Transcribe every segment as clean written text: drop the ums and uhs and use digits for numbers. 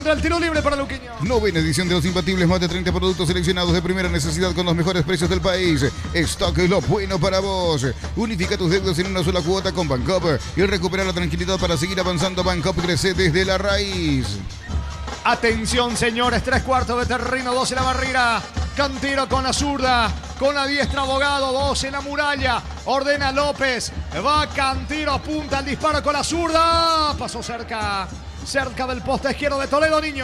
El tiro libre para Luqueño. Novena edición de Los Imbatibles, más de 30 productos seleccionados de primera necesidad con los mejores precios del país. Stock es lo bueno para vos. Unifica tus deudas en una sola cuota con Bancop y recupera la tranquilidad para seguir avanzando. Bancop crece desde la raíz. Atención, señores, 3/4 de terreno, 2 en la barrera. Cantero con la zurda, con la diestra Abogado, 2 en la muralla. Ordena López, va Cantero, apunta al disparo con la zurda. Pasó cerca del poste izquierdo de Toledo, Niño.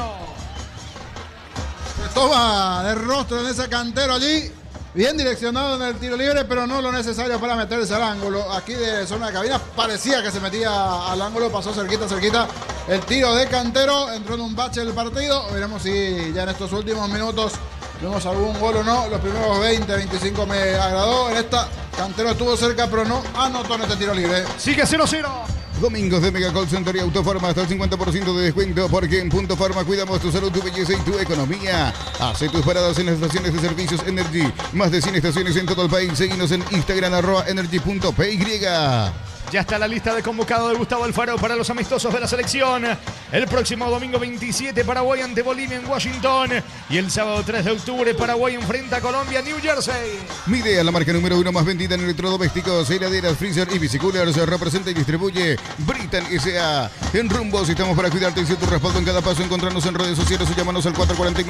Se toma de rostro en ese Cantero allí. Bien direccionado en el tiro libre, pero no lo necesario para meterse al ángulo. Aquí de zona de cabina parecía que se metía al ángulo, pasó cerquita. El tiro de Cantero, entró en un bache del partido. Veremos si ya en estos últimos minutos vemos algún gol o no. Los primeros 20, 25 me agradó. En esta, Cantero estuvo cerca, pero no anotó en este tiro libre. Sigue 0-0. Domingos de Mega Call Center y Autofarma hasta el 50% de descuento, porque en Punto Farma cuidamos tu salud, tu belleza y tu economía. Hace tus paradas en las estaciones de servicios Energy. Más de 100 estaciones en todo el país. Seguinos en Instagram @energy.py. Ya está la lista de convocado de Gustavo Alfaro para los amistosos de la selección. El próximo domingo 27, Paraguay ante Bolivia en Washington. Y el sábado 3 de octubre, Paraguay enfrenta a Colombia en New Jersey. Midea, la marca número 1 más vendida en electrodomésticos, heladeras, freezer y bicicoolers. Representa y distribuye Britan S.A. En Rumbos estamos para cuidarte y ser tu respaldo en cada paso. Encontrarnos en redes sociales o llámanos al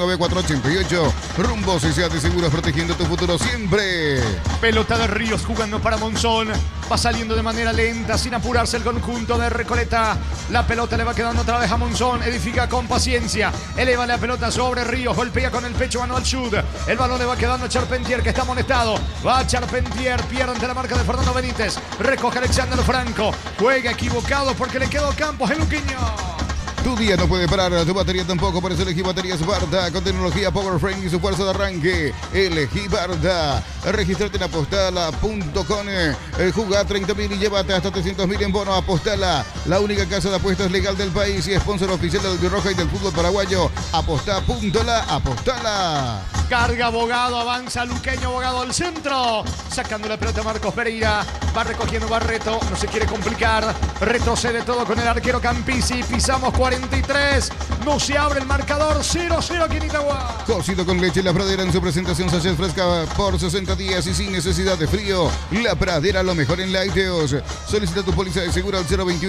449-488. Rumbos S.A. de seguros, protegiendo tu futuro siempre. Pelota de Ríos jugando para Monzón. Va saliendo de manera lenta, sin apurarse el conjunto de Recoleta. La pelota le va quedando otra vez a Monzón. Edifica con paciencia. Eleva la pelota sobre Ríos. Golpea con el pecho Manuel Schud. El balón le va quedando a Charpentier, que está amonestado. Va Charpentier, pierde ante la marca de Fernando Benítez. Recoge Alexander Franco. Juega equivocado porque le quedó Campos el Luqueño. Tu día no puede parar, tu batería tampoco, por eso elegí baterías Barda con tecnología Power Frame y su fuerza de arranque. Elegí Barda. Registrate en apostala.com. Jugá 30.000 y llévate hasta 300.000 en bono. Apostala, la única casa de apuestas legal del país y sponsor oficial del Albirroja y del fútbol paraguayo. Apostá.la, apostala. Carga Abogado, avanza Luqueño, Abogado al centro. Sacando la pelota Marcos Pereira. Va recogiendo Barreto, no se quiere complicar. Retrocede todo con el arquero Campisi. Pisamos 43. No se abre el marcador. 0-0 aquí en Itagua. Cocido con leche La Pradera en su presentación sachet fresca por 60 días y sin necesidad de frío. La Pradera, lo mejor en lácteos. Solicita tu póliza de seguro al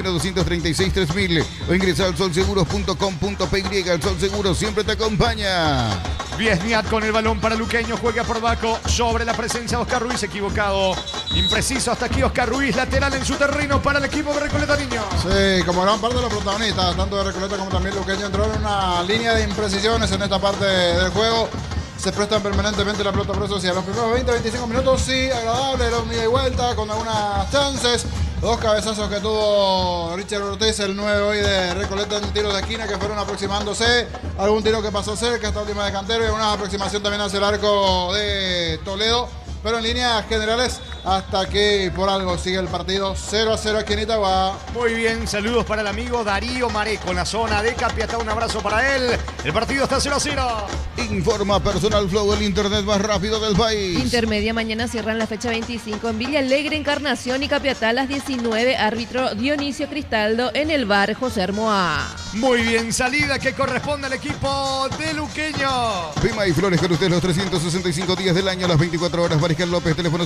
021-236-3000 o ingresa al solseguros.com.py. El Sol Seguro siempre te acompaña. Viesniat con el balón para Luqueño, juega por Baco sobre la presencia de Oscar Ruiz, equivocado. Impreciso hasta aquí Oscar Ruiz, lateral en su terreno para el equipo de Recoleta, Niño. Sí, como gran parte de los protagonistas, tanto de Recoleta como también Luqueño, entró en una línea de imprecisiones en esta parte del juego. Se prestan permanentemente la pelota, por eso sí, a los primeros 20-25 minutos sí, agradable, era un ida y vuelta con algunas chances. Dos cabezazos que tuvo Richard Ortiz, el 9 hoy de Recoleta en tiros de esquina que fueron aproximándose. Algún tiro que pasó cerca, esta última de Cantero y una aproximación también hacia el arco de Toledo. Pero en líneas generales, hasta que por algo sigue el partido 0-0 aquí en Itagua. Muy bien, saludos para el amigo Darío Mareco en la zona de Capiatá. Un abrazo para él. El partido está 0-0. Informa Personal Flow, el internet más rápido del país. Intermedia mañana cierran la fecha 25 en Villa Alegre, Encarnación y Capiatá a las 19. Árbitro Dionisio Cristaldo en el bar José Hermoa. Muy bien, salida que corresponde al equipo de Luqueño. Pima y Flores con usted los 365 días del año, las 24 horas. Mariscal López, teléfono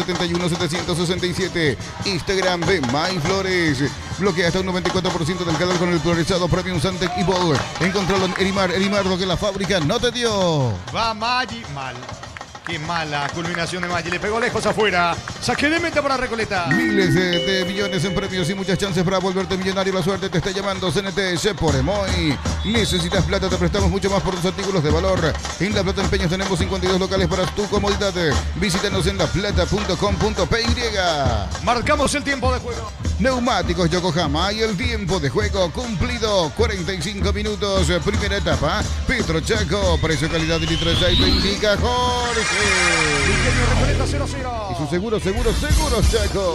671-767. Instagram Pima y Flores. Bloquea hasta un 94% del calor con el polarizado Premium Santec y Ball. Encontralo en Erimardo, que la fábrica no te dio. Va Maggi, mal. Qué mala culminación de Maggi. Le pegó lejos afuera. Saque de meta para Recoleta. Miles de millones en premios y muchas chances para volverte millonario. La suerte te está llamando. CNT por Emoy. Necesitas plata, te prestamos mucho más por tus artículos de valor. En La Plata Empeños tenemos 52 locales para tu comodidad. Visítanos en laplata.com.py. Marcamos el tiempo de juego. Neumáticos Yokohama y el tiempo de juego cumplido. 45 minutos. Primera etapa. Petro Chaco. Precio, calidad de litro de aceite indica Jorge. Luqueño Recoleta 0-0. Y su seguro Chaco.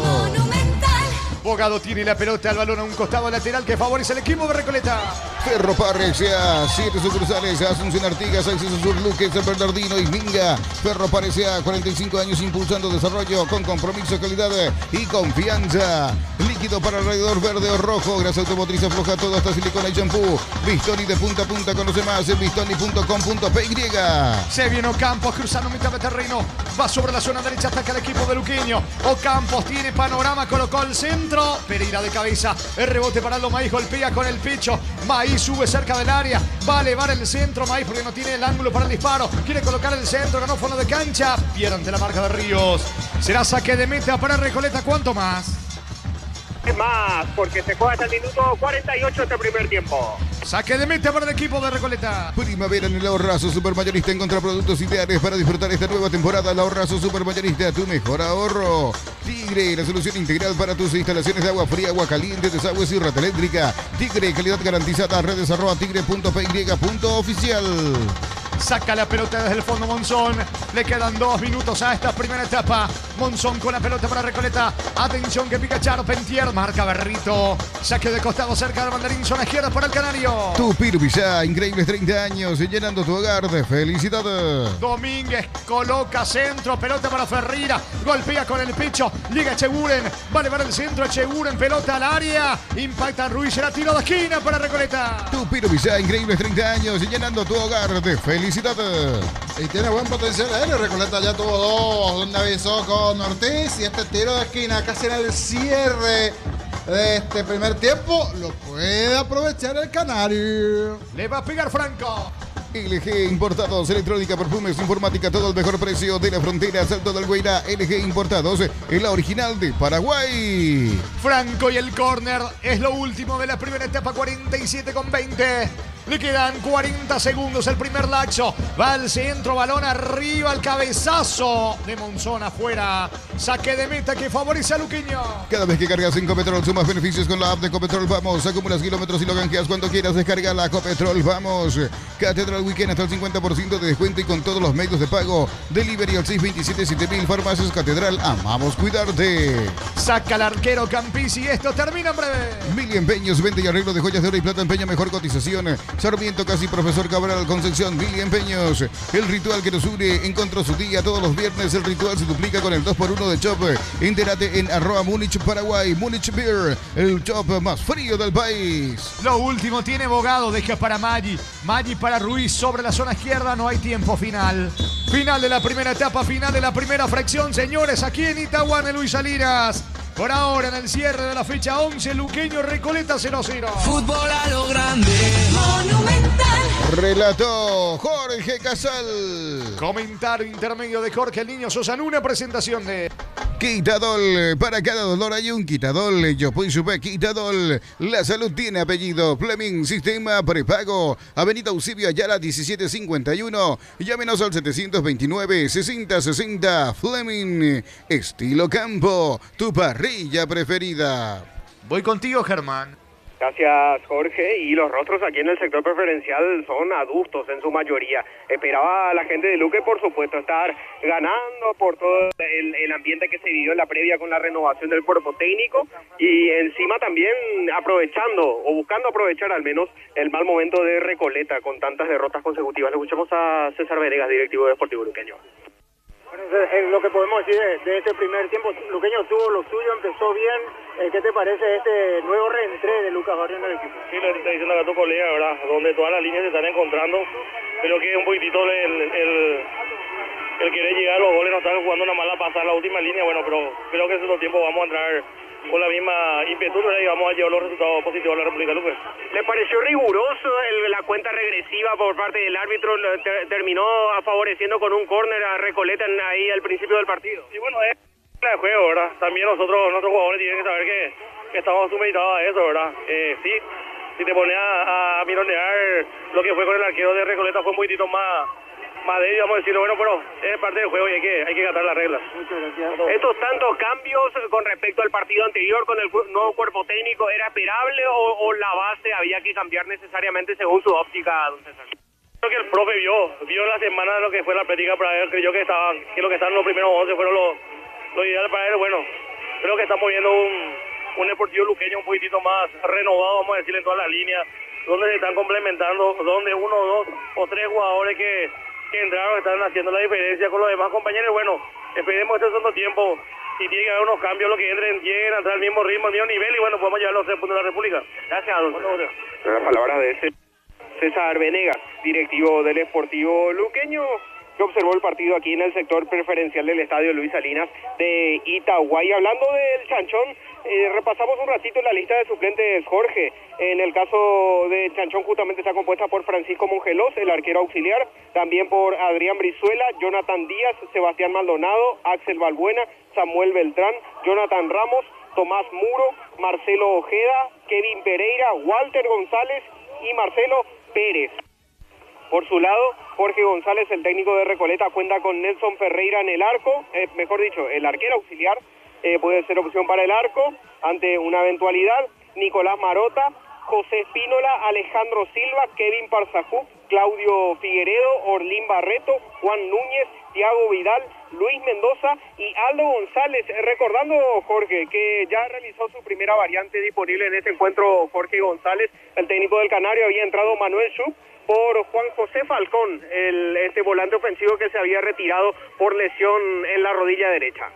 Bogado tiene la pelota, el balón a un costado lateral que favorece al equipo de Recoleta. Ferro Parrecea, 7 sucursales, Asunción Artigas, Acceso Sur, Luque, San Bernardino y Minga. Ferro Parrecea, 45 años impulsando desarrollo con compromiso, calidad y confianza. líquido para rallador verde o rojo, grasa automotriz afloja todo hasta silicona y shampoo. Bistoni de punta a punta, conoce más en bistoni.com.py. Se viene Ocampos cruzando mitad de terreno, va sobre la zona derecha, ataca el equipo de Luqueño. Ocampos tiene panorama, colocó al centro, Pereira de cabeza, el rebote para Aldo Maíz, golpea con el pecho, Maíz sube cerca del área, va a elevar el centro Maíz porque no tiene el ángulo para el disparo, quiere colocar el centro, ganó fondo de cancha, pierde ante la marca de Ríos. Será saque de meta para Recoleta, ¿cuánto más? Más, porque se juega hasta el minuto 48 este primer tiempo. Saque de meta para el equipo de Recoleta. Primavera en el Ahorrazo Supermayorista, encontra productos ideales para disfrutar esta nueva temporada. El Ahorrazo Supermayorista, tu mejor ahorro. Tigre, la solución integral para tus instalaciones de agua fría, agua caliente, desagües y red eléctrica. Tigre, calidad garantizada. Redes @tigre.py.oficial. Saca la pelota desde el fondo Monzón. Le quedan 2 minutos a esta primera etapa. Monzón con la pelota para Recoleta. Atención que pica Charpentier. Marca Berrito. Saque de costado cerca del banderín. Zona izquierda para el Canario. Tupir Villá, increíbles 30 años llenando tu hogar de felicidad. Domínguez coloca centro. Pelota para Ferreira. Golpea con el pecho. Llega Echeguren. Va a elevar el centro. Echeguren. Pelota al área. Impacta Ruiz. Será tiro de esquina para Recoleta. Tupir Villá, increíbles 30 años llenando tu hogar de felicidad. Y tiene buen potencial aéreo. Recoleta ya tuvo 2 donde avisó con Ortiz. Y este tiro de esquina casi en el cierre de este primer tiempo lo puede aprovechar el Canario. Le va a pegar Franco. LG Importados, electrónica, perfumes, informática, todo el mejor precio de la frontera, Salto del Guairá. LG Importados, es la original de Paraguay. Franco y el córner es lo último de la primera etapa, 47,20. Le quedan 40 segundos el primer laxo. Va al centro, balón arriba, el cabezazo de Monzón afuera. Saque de meta que favorece a Luqueño. Cada vez que cargas en Copetrol sumas beneficios con la app de Copetrol. Vamos, acumulas kilómetros y lo canjeas cuando quieras. Descarga la Copetrol. Vamos. Catedral Weekend hasta el 50% de descuento y con todos los medios de pago. Delivery al 627-7000. Farmacias Catedral. Amamos cuidarte. Saca el arquero Campisi. Esto termina en breve. Mili Empeños, venta y arreglo de joyas de oro y plata. Empeño, mejor cotización. Sarmiento, casi Profesor Cabral, Concepción, Mili Empeños. El ritual que nos une encontró su día todos los viernes. El ritual se duplica con el 2x1 de Chop. Entérate en @Múnich, Paraguay. Múnich Beer, el Chop más frío del país. Lo último tiene Bogado, deja para Maggi. Maggi para Ruiz sobre la zona izquierda. No hay tiempo final. Final de la primera etapa, final de la primera fracción, señores, aquí en Itaguane, Luis Salinas. Por ahora, en el cierre de la fecha 11, Luqueño Recoleta 0-0. Fútbol a lo grande. Monumental. Relató Jorge Casal. Comentario intermedio de Jorge el Niño Sosa en una presentación de Quitadol, para cada dolor hay un Quitadol. Yo soy Super Quitadol. La salud tiene apellido. Fleming, sistema prepago. Avenida Eusebio Ayala 1751. Llámenos al 729-6060. Fleming, estilo campo. Tu parrilla preferida. Voy contigo, Germán. Gracias, Jorge. Y los rostros aquí en el sector preferencial son adultos en su mayoría. Esperaba a la gente de Luque, por supuesto, estar ganando por todo el ambiente que se vivió en la previa con la renovación del cuerpo técnico y encima también aprovechando o buscando aprovechar al menos el mal momento de Recoleta con tantas derrotas consecutivas. Le escuchamos a César Venegas, directivo de Deportivo Luqueño. Lo que podemos decir de este primer tiempo, Luqueño tuvo lo suyo, empezó bien. ¿Qué te parece este nuevo reentré de Lucas Barrio en el equipo? Sí, lo está diciendo acá tu colega, ¿verdad? Donde todas las líneas se están encontrando. Creo que un poquitito el querer llegar a los goles, no está jugando una mala pasada la última línea, bueno, pero creo que en estos tiempos vamos a entrar con la misma ímpetu, ¿verdad? Y vamos a llevar los resultados positivos a la República de Luque. ¿Le pareció riguroso la cuenta regresiva por parte del árbitro? Terminó favoreciendo con un córner a Recoleta ahí al principio del partido. Y bueno, es de juego, ¿verdad? También nuestros jugadores tienen que saber que estamos supeditados a eso, ¿verdad? Sí, si te pones a mironear lo que fue con el arquero de Recoleta fue un poquitito más débil, vamos a decirlo, bueno, pero es parte del juego y hay que acatar las reglas. Muchas gracias. ¿Estos tantos cambios con respecto al partido anterior con el nuevo cuerpo técnico era esperable o la base había que cambiar necesariamente según su óptica, don César? Creo que el profe vio en la semana lo que fue la práctica para él, creyó que lo que estaban los primeros 11 fueron lo ideal para él. Bueno, creo que estamos viendo un Deportivo Luqueño un poquitito más renovado, vamos a decirle, en todas las líneas, donde se están complementando, donde 1, 2 o 3 jugadores que que entraron, están haciendo la diferencia con los demás compañeros. Bueno, esperemos este segundo tiempo. Si tiene que haber unos cambios, lo que entren, lleguen a entrar al mismo ritmo, al mismo nivel, y bueno, podemos llevar los 3 puntos de la República. Gracias, Adolfo. Las palabras de César Venegas, directivo del Sportivo Luqueño, que observó el partido aquí en el sector preferencial del estadio Luis Salinas de Itagüí. Hablando del Chanchón, repasamos un ratito la lista de suplentes, Jorge. En el caso del Chanchón justamente está compuesta por Francisco Mongelos, el arquero auxiliar, también por Adrián Brizuela, Jonathan Díaz, Sebastián Maldonado, Axel Balbuena, Samuel Beltrán, Jonathan Ramos, Tomás Muro, Marcelo Ojeda, Kevin Pereira, Walter González y Marcelo Pérez. Por su lado, Jorge González, el técnico de Recoleta, cuenta con Nelson Ferreira en el arco, mejor dicho, el arquero auxiliar, puede ser opción para el arco, ante una eventualidad. Nicolás Marota, José Espínola, Alejandro Silva, Kevin Parzajú, Claudio Figueredo, Orlín Barreto, Juan Núñez, Thiago Vidal, Luis Mendoza y Aldo González. Recordando, Jorge, que ya realizó su primera variante disponible en este encuentro, Jorge González, el técnico del Canario, había entrado Manuel Schupp por Juan José Falcón, este volante ofensivo que se había retirado por lesión en la rodilla derecha.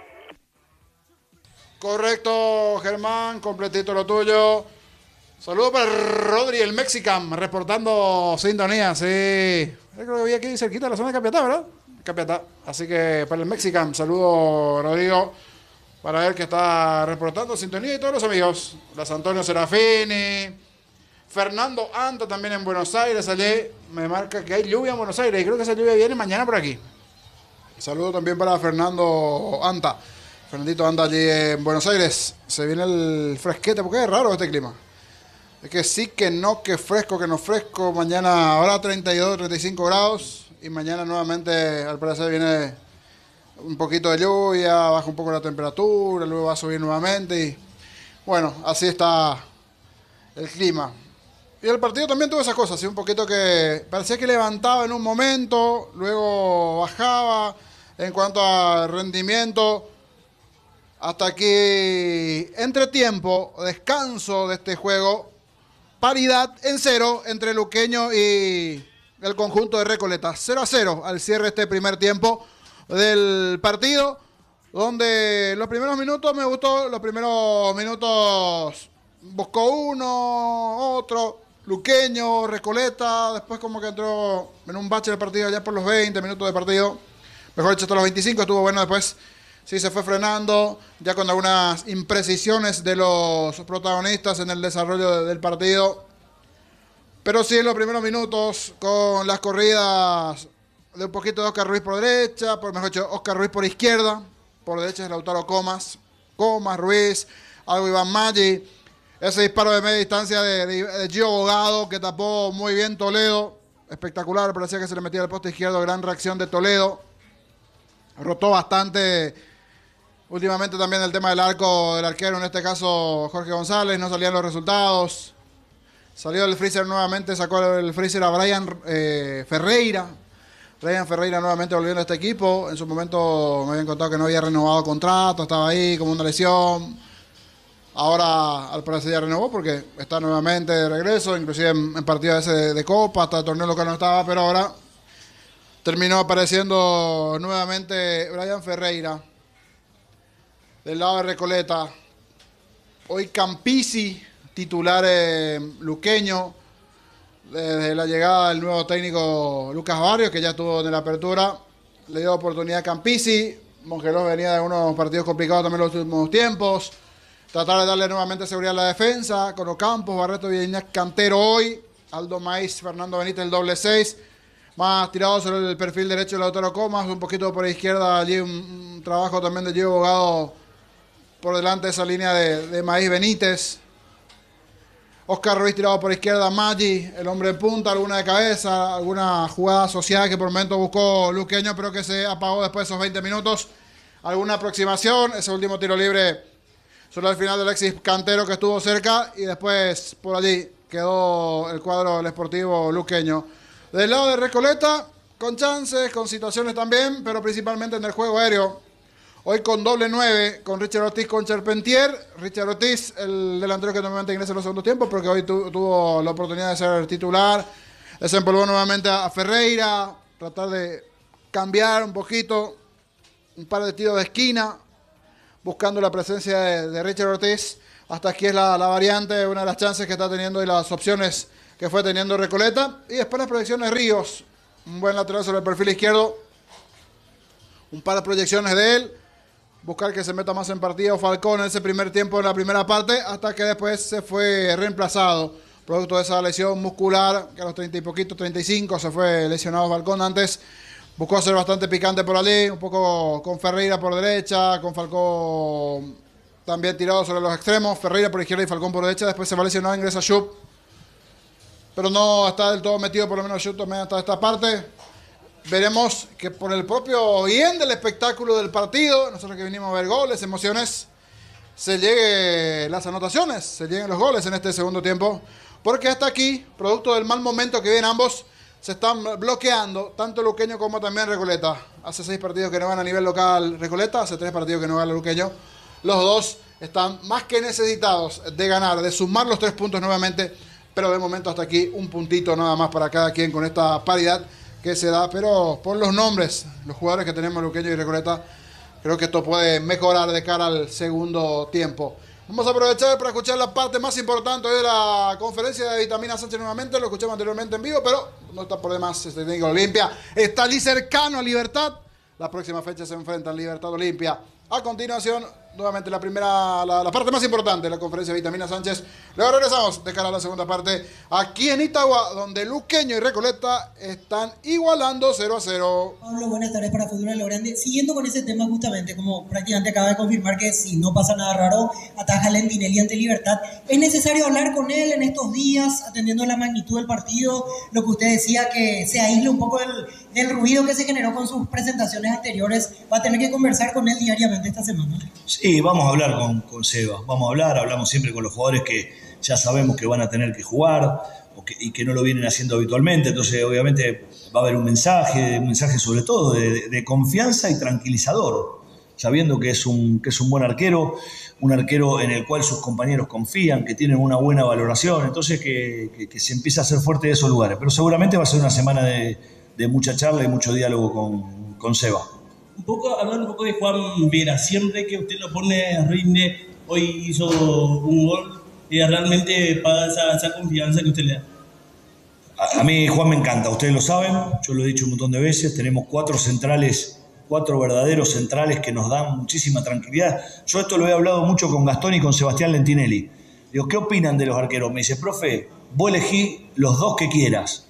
Correcto, Germán, completito lo tuyo. Saludos para Rodri, el Mexican, reportando sintonía, sí. Creo que había aquí cerquita de la zona de Capiatá, ¿verdad? Capiatá. Así que para el Mexican, saludo, Rodrigo, para él que está reportando sintonía, y todos los amigos. Las Antonio Serafini, Fernando Anta también en Buenos Aires. Allí me marca que hay lluvia en Buenos Aires y creo que esa lluvia viene mañana por aquí. Saludo también para Fernando Anta. Fernandito anda allí en Buenos Aires. Se viene el fresquete, porque es raro este clima. Es que sí, que no, que fresco, que no fresco. Mañana ahora 32, 35 grados. Y mañana nuevamente al parecer viene un poquito de lluvia, baja un poco la temperatura, luego va a subir nuevamente. Y bueno, así está el clima. Y el partido también tuvo esas cosas, ¿sí? Un poquito que parecía que levantaba en un momento, luego bajaba en cuanto a rendimiento. Hasta que entretiempo, descanso de este juego, paridad en 0 entre Luqueño y el conjunto de Recoleta. 0-0 al cierre de este primer tiempo del partido, donde los primeros minutos me gustó, los primeros minutos buscó uno, otro, Luqueño, Recoleta, después como que entró en un bache del partido ya por los 20 minutos de partido, mejor dicho hasta los 25, estuvo bueno después. Sí, se fue frenando, ya con algunas imprecisiones de los protagonistas en el desarrollo del partido. Pero sí, en los primeros minutos, con las corridas de un poquito de Oscar Ruiz por derecha, mejor dicho, Oscar Ruiz por izquierda, por derecha es Lautaro Comas, Ruiz, algo Iván Maggi. Ese disparo de media distancia de Gio Bogado, que tapó muy bien Toledo, espectacular, parecía que se le metía al poste izquierdo, gran reacción de Toledo. Rotó bastante. Últimamente también el tema del arco del arquero, en este caso Jorge González, no salían los resultados. Salió del freezer nuevamente, sacó el freezer a Brian Ferreira. Brian Ferreira nuevamente volviendo a este equipo. En su momento me habían contado que no había renovado contrato, estaba ahí como una lesión. Ahora al parecer ya renovó porque está nuevamente de regreso, inclusive en partidos de Copa, hasta el torneo local no estaba, pero ahora terminó apareciendo nuevamente Brian Ferreira. Del lado de Recoleta, hoy Campisi, titular luqueño, desde la llegada del nuevo técnico Lucas Barrios, que ya estuvo en la apertura, le dio oportunidad a Campisi. Mongelos venía de unos partidos complicados también en los últimos tiempos. Tratar de darle nuevamente seguridad a la defensa, con Ocampos, Barreto, Villañas, Cantero hoy, Aldo Maíz, Fernando Benítez, el doble 6. Más tirado sobre el perfil derecho de Lautaro Comas, un poquito por izquierda, allí un trabajo también de Gio Bogado por delante de esa línea de Maíz Benítez. Oscar Ruiz tirado por izquierda, Maggi, el hombre en punta, alguna de cabeza, alguna jugada asociada que por momento buscó Luqueño, pero que se apagó después de esos 20 minutos. Alguna aproximación, ese último tiro libre solo al final de Alexis Cantero, que estuvo cerca, y después por allí quedó el cuadro del Sportivo Luqueño. Del lado de Recoleta, con chances, con situaciones también, pero principalmente en el juego aéreo. Hoy con doble 9, con Richard Ortiz, con Charpentier. Richard Ortiz, el delantero que normalmente ingresa en los segundos tiempos, porque hoy tuvo la oportunidad de ser titular. Desempolvó nuevamente a Ferreira. tratar de cambiar un poquito, un par de tiros de esquina, buscando la presencia de Richard Ortiz. Hasta aquí es la variante, una de las chances que está teniendo y las opciones que fue teniendo Recoleta. Y después las proyecciones Ríos, un buen lateral sobre el perfil izquierdo, un par de proyecciones de él, buscar que se meta más en partido Falcón en ese primer tiempo, en la primera parte, hasta que después se fue reemplazado, producto de esa lesión muscular, que a los 30 y poquito, 35, se fue lesionado Falcón. Antes buscó ser bastante picante por allí, un poco con Ferreira por derecha, con Falcón también tirado sobre los extremos, Ferreira por izquierda y Falcón por derecha. Después se va lesionado, ingresa Schupp, pero no está del todo metido, por lo menos Schupp también hasta esta parte. Veremos que por el propio bien del espectáculo del partido, nosotros que vinimos a ver goles, emociones, se lleguen las anotaciones, se lleguen los goles en este segundo tiempo, porque hasta aquí, producto del mal momento que viven ambos, se están bloqueando, tanto Luqueño como también Recoleta. Hace 6 partidos que no van a nivel local Recoleta, hace 3 partidos que no gana Luqueño. Los dos están más que necesitados de ganar, de sumar los 3 puntos nuevamente, pero de momento hasta aquí un puntito nada más para cada quien con esta paridad que se da, pero por los nombres, los jugadores que tenemos Luqueño y Recoleta, creo que esto puede mejorar de cara al segundo tiempo. Vamos a aprovechar para escuchar la parte más importante de la conferencia de Vitamina Sánchez nuevamente. Lo escuchamos anteriormente en vivo, pero no está por demás. Este técnico de Olimpia está allí cercano a Libertad. La próxima fecha se enfrentan Libertad Olimpia. A continuación, nuevamente la parte más importante de la conferencia de Vitamina Sánchez. Luego regresamos de cara a la segunda parte aquí en Itagua, donde Luqueño y Recoleta están igualando 0-0. Pablo, buenas tardes para Fútbol a lo Grande. Siguiendo con ese tema justamente, como prácticamente acaba de confirmar que si no pasa nada raro, ataja a Lentinelli ante Libertad. ¿Es necesario hablar con él en estos días, atendiendo a la magnitud del partido? Lo que usted decía, que se aísle un poco del ruido que se generó con sus presentaciones anteriores. ¿Va a tener que conversar con él diariamente esta semana? Sí, vamos a hablar con Seba, hablamos siempre con los jugadores que ya sabemos que van a tener que jugar y que no lo vienen haciendo habitualmente, entonces obviamente va a haber un mensaje sobre todo de confianza y tranquilizador, sabiendo que es un buen arquero, un arquero en el cual sus compañeros confían, que tienen una buena valoración, entonces que se empiece a hacer fuerte de esos lugares, pero seguramente va a ser una semana de mucha charla y mucho diálogo con Seba. Hablando un poco de Juan Vera, siempre que usted lo pone, rinde, hoy hizo un gol y realmente paga esa confianza que usted le da. A mí Juan me encanta, ustedes lo saben, yo lo he dicho un montón de veces, tenemos 4 verdaderos centrales que nos dan muchísima tranquilidad. Yo esto lo he hablado mucho con Gastón y con Sebastián Lentinelli. Digo, ¿qué opinan de los arqueros? Me dice, profe, vos elegí los dos que quieras.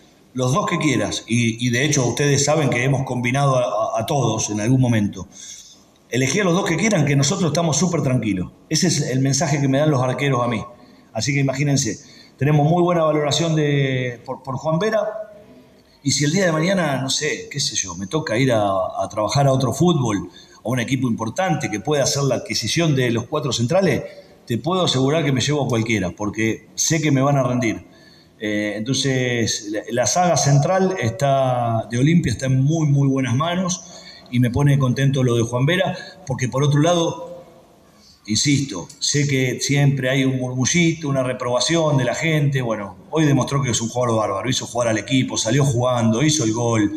Y de hecho ustedes saben que hemos combinado a todos en algún momento. Elegí a los dos que quieran, que nosotros estamos súper tranquilos. Ese es el mensaje que me dan los arqueros a mí. Así que imagínense, tenemos muy buena valoración por Juan Vera, y si el día de mañana, no sé, qué sé yo, me toca ir a trabajar a otro fútbol, a un equipo importante que pueda hacer la adquisición de los 4 centrales, te puedo asegurar que me llevo a cualquiera, porque sé que me van a rendir. Entonces la saga central de Olimpia está en muy muy buenas manos y me pone contento lo de Juan Vera, porque por otro lado, insisto, sé que siempre hay un murmullito, una reprobación de la gente. Bueno, hoy demostró que es un jugador bárbaro, hizo jugar al equipo, salió jugando, hizo el gol,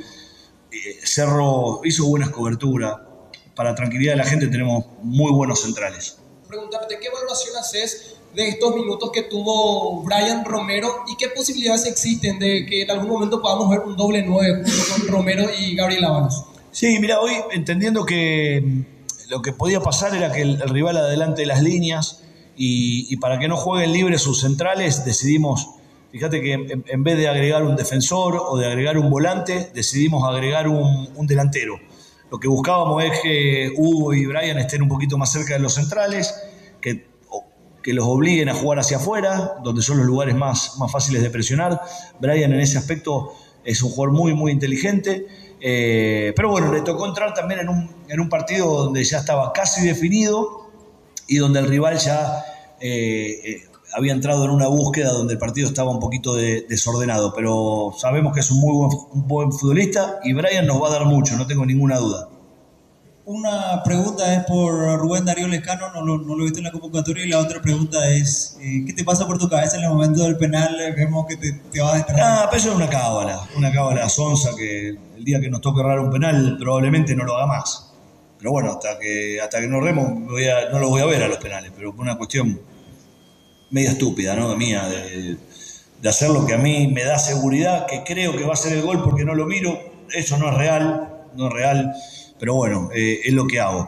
cerró, hizo buenas coberturas. Para tranquilidad de la gente tenemos muy buenos centrales. Preguntarte, ¿qué valoración haces de estos minutos que tuvo Brian Romero y qué posibilidades existen de que en algún momento podamos ver un doble 9 junto con Romero y Gabriel Ábalos? Sí, mira, hoy entendiendo que lo que podía pasar era que el rival adelante de las líneas y para que no jueguen libres sus centrales decidimos, fíjate que en vez de agregar un defensor o de agregar un volante, decidimos agregar un delantero. Lo que buscábamos es que Hugo y Brian estén un poquito más cerca de los centrales, que los obliguen a jugar hacia afuera, donde son los lugares más fáciles de presionar. Brian en ese aspecto es un jugador muy, muy inteligente, pero bueno, le tocó entrar también en un partido donde ya estaba casi definido y donde el rival ya había entrado en una búsqueda donde el partido estaba un poquito desordenado, pero sabemos que es un muy buen futbolista y Brian nos va a dar mucho, no tengo ninguna duda. Una pregunta es por Rubén Darío Lescano, no lo he visto en la convocatoria, y la otra pregunta es, ¿qué te pasa por tu cabeza en el momento del penal? Vemos que te vas a detrás. Pero eso es una cábala sonsa que el día que nos toque errar un penal probablemente no lo haga más. Pero bueno, hasta que nos remos no lo voy a ver a los penales, pero por una cuestión media estúpida, ¿no? Mía, de hacer lo que a mí me da seguridad, que creo que va a ser el gol porque no lo miro. Eso no es real, pero bueno, es lo que hago.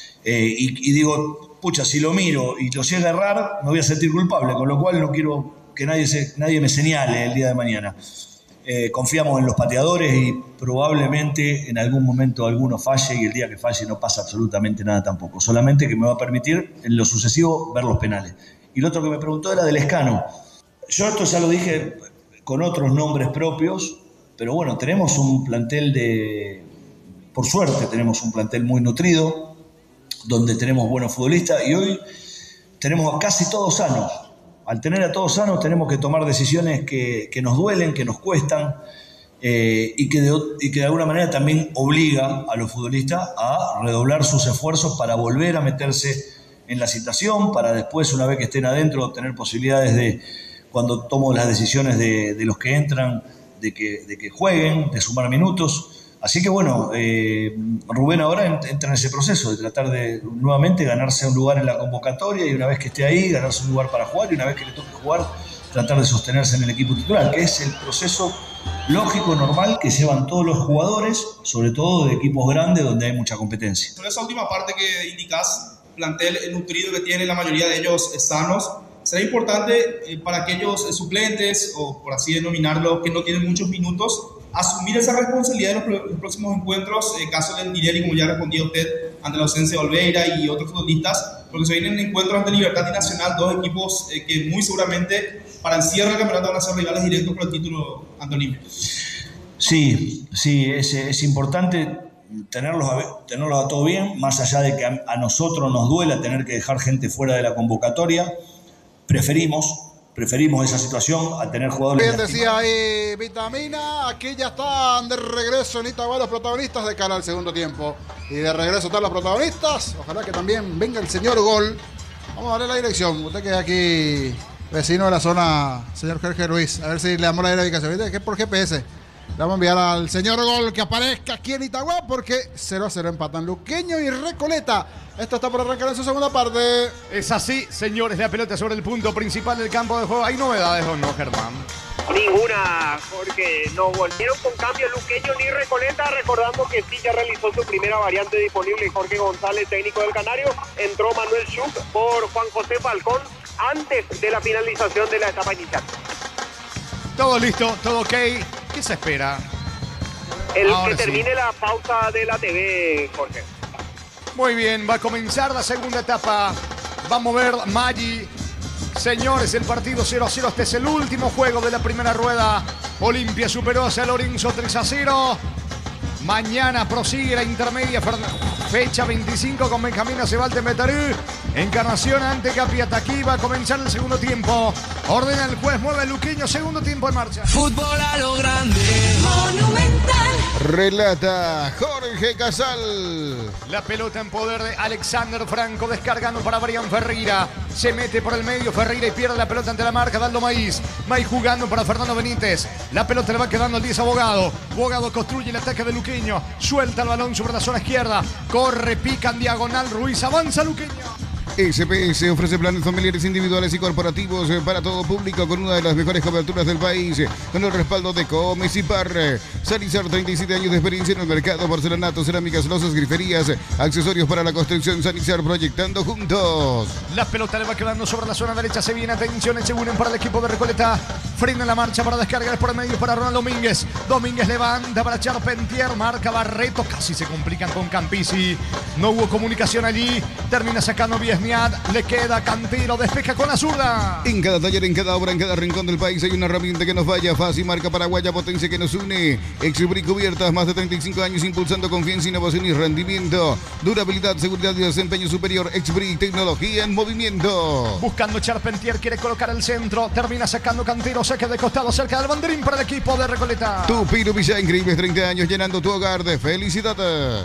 Y digo, pucha, si lo miro y lo llega a errar, me voy a sentir culpable, con lo cual no quiero que nadie me señale el día de mañana. Confiamos en los pateadores y probablemente en algún momento alguno falle, y el día que falle no pasa absolutamente nada tampoco. Solamente que me va a permitir en lo sucesivo ver los penales. Y lo otro que me preguntó era del Lescano. Yo esto ya lo dije con otros nombres propios, pero bueno, tenemos un plantel por suerte tenemos un plantel muy nutrido, donde tenemos buenos futbolistas, y hoy tenemos a casi todos sanos. Al tener a todos sanos tenemos que tomar decisiones que nos duelen, que nos cuestan, y que de alguna manera también obliga a los futbolistas a redoblar sus esfuerzos para volver a meterse en la situación, para después, una vez que estén adentro, tener posibilidades de, cuando tomo las decisiones de los que entran, de que jueguen, de sumar minutos. Así que bueno, Rubén ahora entra en ese proceso de tratar de nuevamente ganarse un lugar en la convocatoria, y una vez que esté ahí, ganarse un lugar para jugar, y una vez que le toque jugar, tratar de sostenerse en el equipo titular, que es el proceso lógico, normal, que llevan todos los jugadores, sobre todo de equipos grandes donde hay mucha competencia. Sobre esa última parte que indicás, plantel nutrido que tiene, la mayoría de ellos sanos, será importante para aquellos suplentes, o por así denominarlo, que no tienen muchos minutos, asumir esa responsabilidad de los próximos encuentros, caso de Tinelli, como ya respondía usted, ante la ausencia de Olveira y otros futbolistas, porque se vienen encuentros ante Libertad y Nacional, dos equipos que muy seguramente para el cierre del campeonato van a ser rivales directos por el título ante Olimpia. Sí, es importante tenerlos a todo bien, más allá de que a nosotros nos duela tener que dejar gente fuera de la convocatoria. Preferimos esa situación a tener jugadores. Bien, decía ahí Vitamina, aquí ya están de regreso en Itagüí los protagonistas de cara al segundo tiempo. Y de regreso están los protagonistas, ojalá que también venga el señor Gol. Vamos a darle la dirección, usted que es aquí vecino de la zona, señor Jorge Ruiz, a ver si le damos la ubicación. ¿Viste? Que es por GPS. Le vamos a enviar al señor Gol que aparezca aquí en Itagüí, porque 0-0 empatan Luqueño y Recoleta. Esto está por arrancar en su segunda parte. Es así, señores, la pelota sobre el punto principal del campo de juego. ¿Hay novedades o no, Germán? Ninguna, Jorge. No volvieron con cambio Luqueño ni Recoleta. Recordamos que sí ya realizó su primera variante disponible Jorge González, técnico del Canario. Entró Manuel Schuch por Juan José Falcón antes de la finalización de la etapa inicial. Todo listo, todo ok. ¿Qué se espera? Que termine la pausa de la TV, Jorge. Muy bien, va a comenzar la segunda etapa. Va a mover Maggi. Señores, el partido 0-0. Este es el último juego de la primera rueda. Olimpia superó a San Lorenzo 3-0. Mañana prosigue la intermedia, fecha 25 con Benjamín Acebalte Metarú. Encarnación ante Capiatá. Va a comenzar el segundo tiempo. Ordena el juez, mueve el Luqueño, segundo tiempo en marcha. Fútbol a lo grande, Monumental. Relata Jorge Casal. La pelota en poder de Alexander Franco, descargando para Brian Ferreira. Se mete por el medio Ferreira y pierde la pelota ante la marca de Aldo Maíz. Maíz jugando para Fernando Benítez. La pelota le va quedando al 10 a Bogado. Bogado construye el ataque de Luqueño. Suelta el balón sobre la zona izquierda. Corre, pica en diagonal Ruiz. Avanza Luqueño. SPS ofrece planes familiares individuales y corporativos para todo público con una de las mejores coberturas del país, con el respaldo de Comes y Parre. Sanizar, 37 años de experiencia en el mercado, porcelanato, cerámicas, losas, griferías, accesorios para la construcción. Sanizar, proyectando juntos. La pelota le va quedando sobre la zona derecha. Se viene, atención, se unen para el equipo de Recoleta. Frena la marcha para descargar por el medio para Ronald Domínguez. Domínguez levanta para Charpentier, marca Barreto. Casi se complican con Campisi. No hubo comunicación allí. Termina sacando Viesmiat. Le queda Cantero, despeja con la zurda. En cada taller, en cada obra, en cada rincón del país hay una herramienta que nos vaya fácil. Marca paraguaya, potencia que nos une. Exubri Cubiertas, más de 35 años impulsando confianza, innovación y rendimiento. Durabilidad, seguridad y desempeño superior. Exubri, tecnología en movimiento. Buscando Charpentier, quiere colocar el centro. Termina sacando Cantero, saque de costado cerca del banderín para el equipo de Recoleta. Tu Piru Villa, increíbles 30 años llenando tu hogar de felicidad.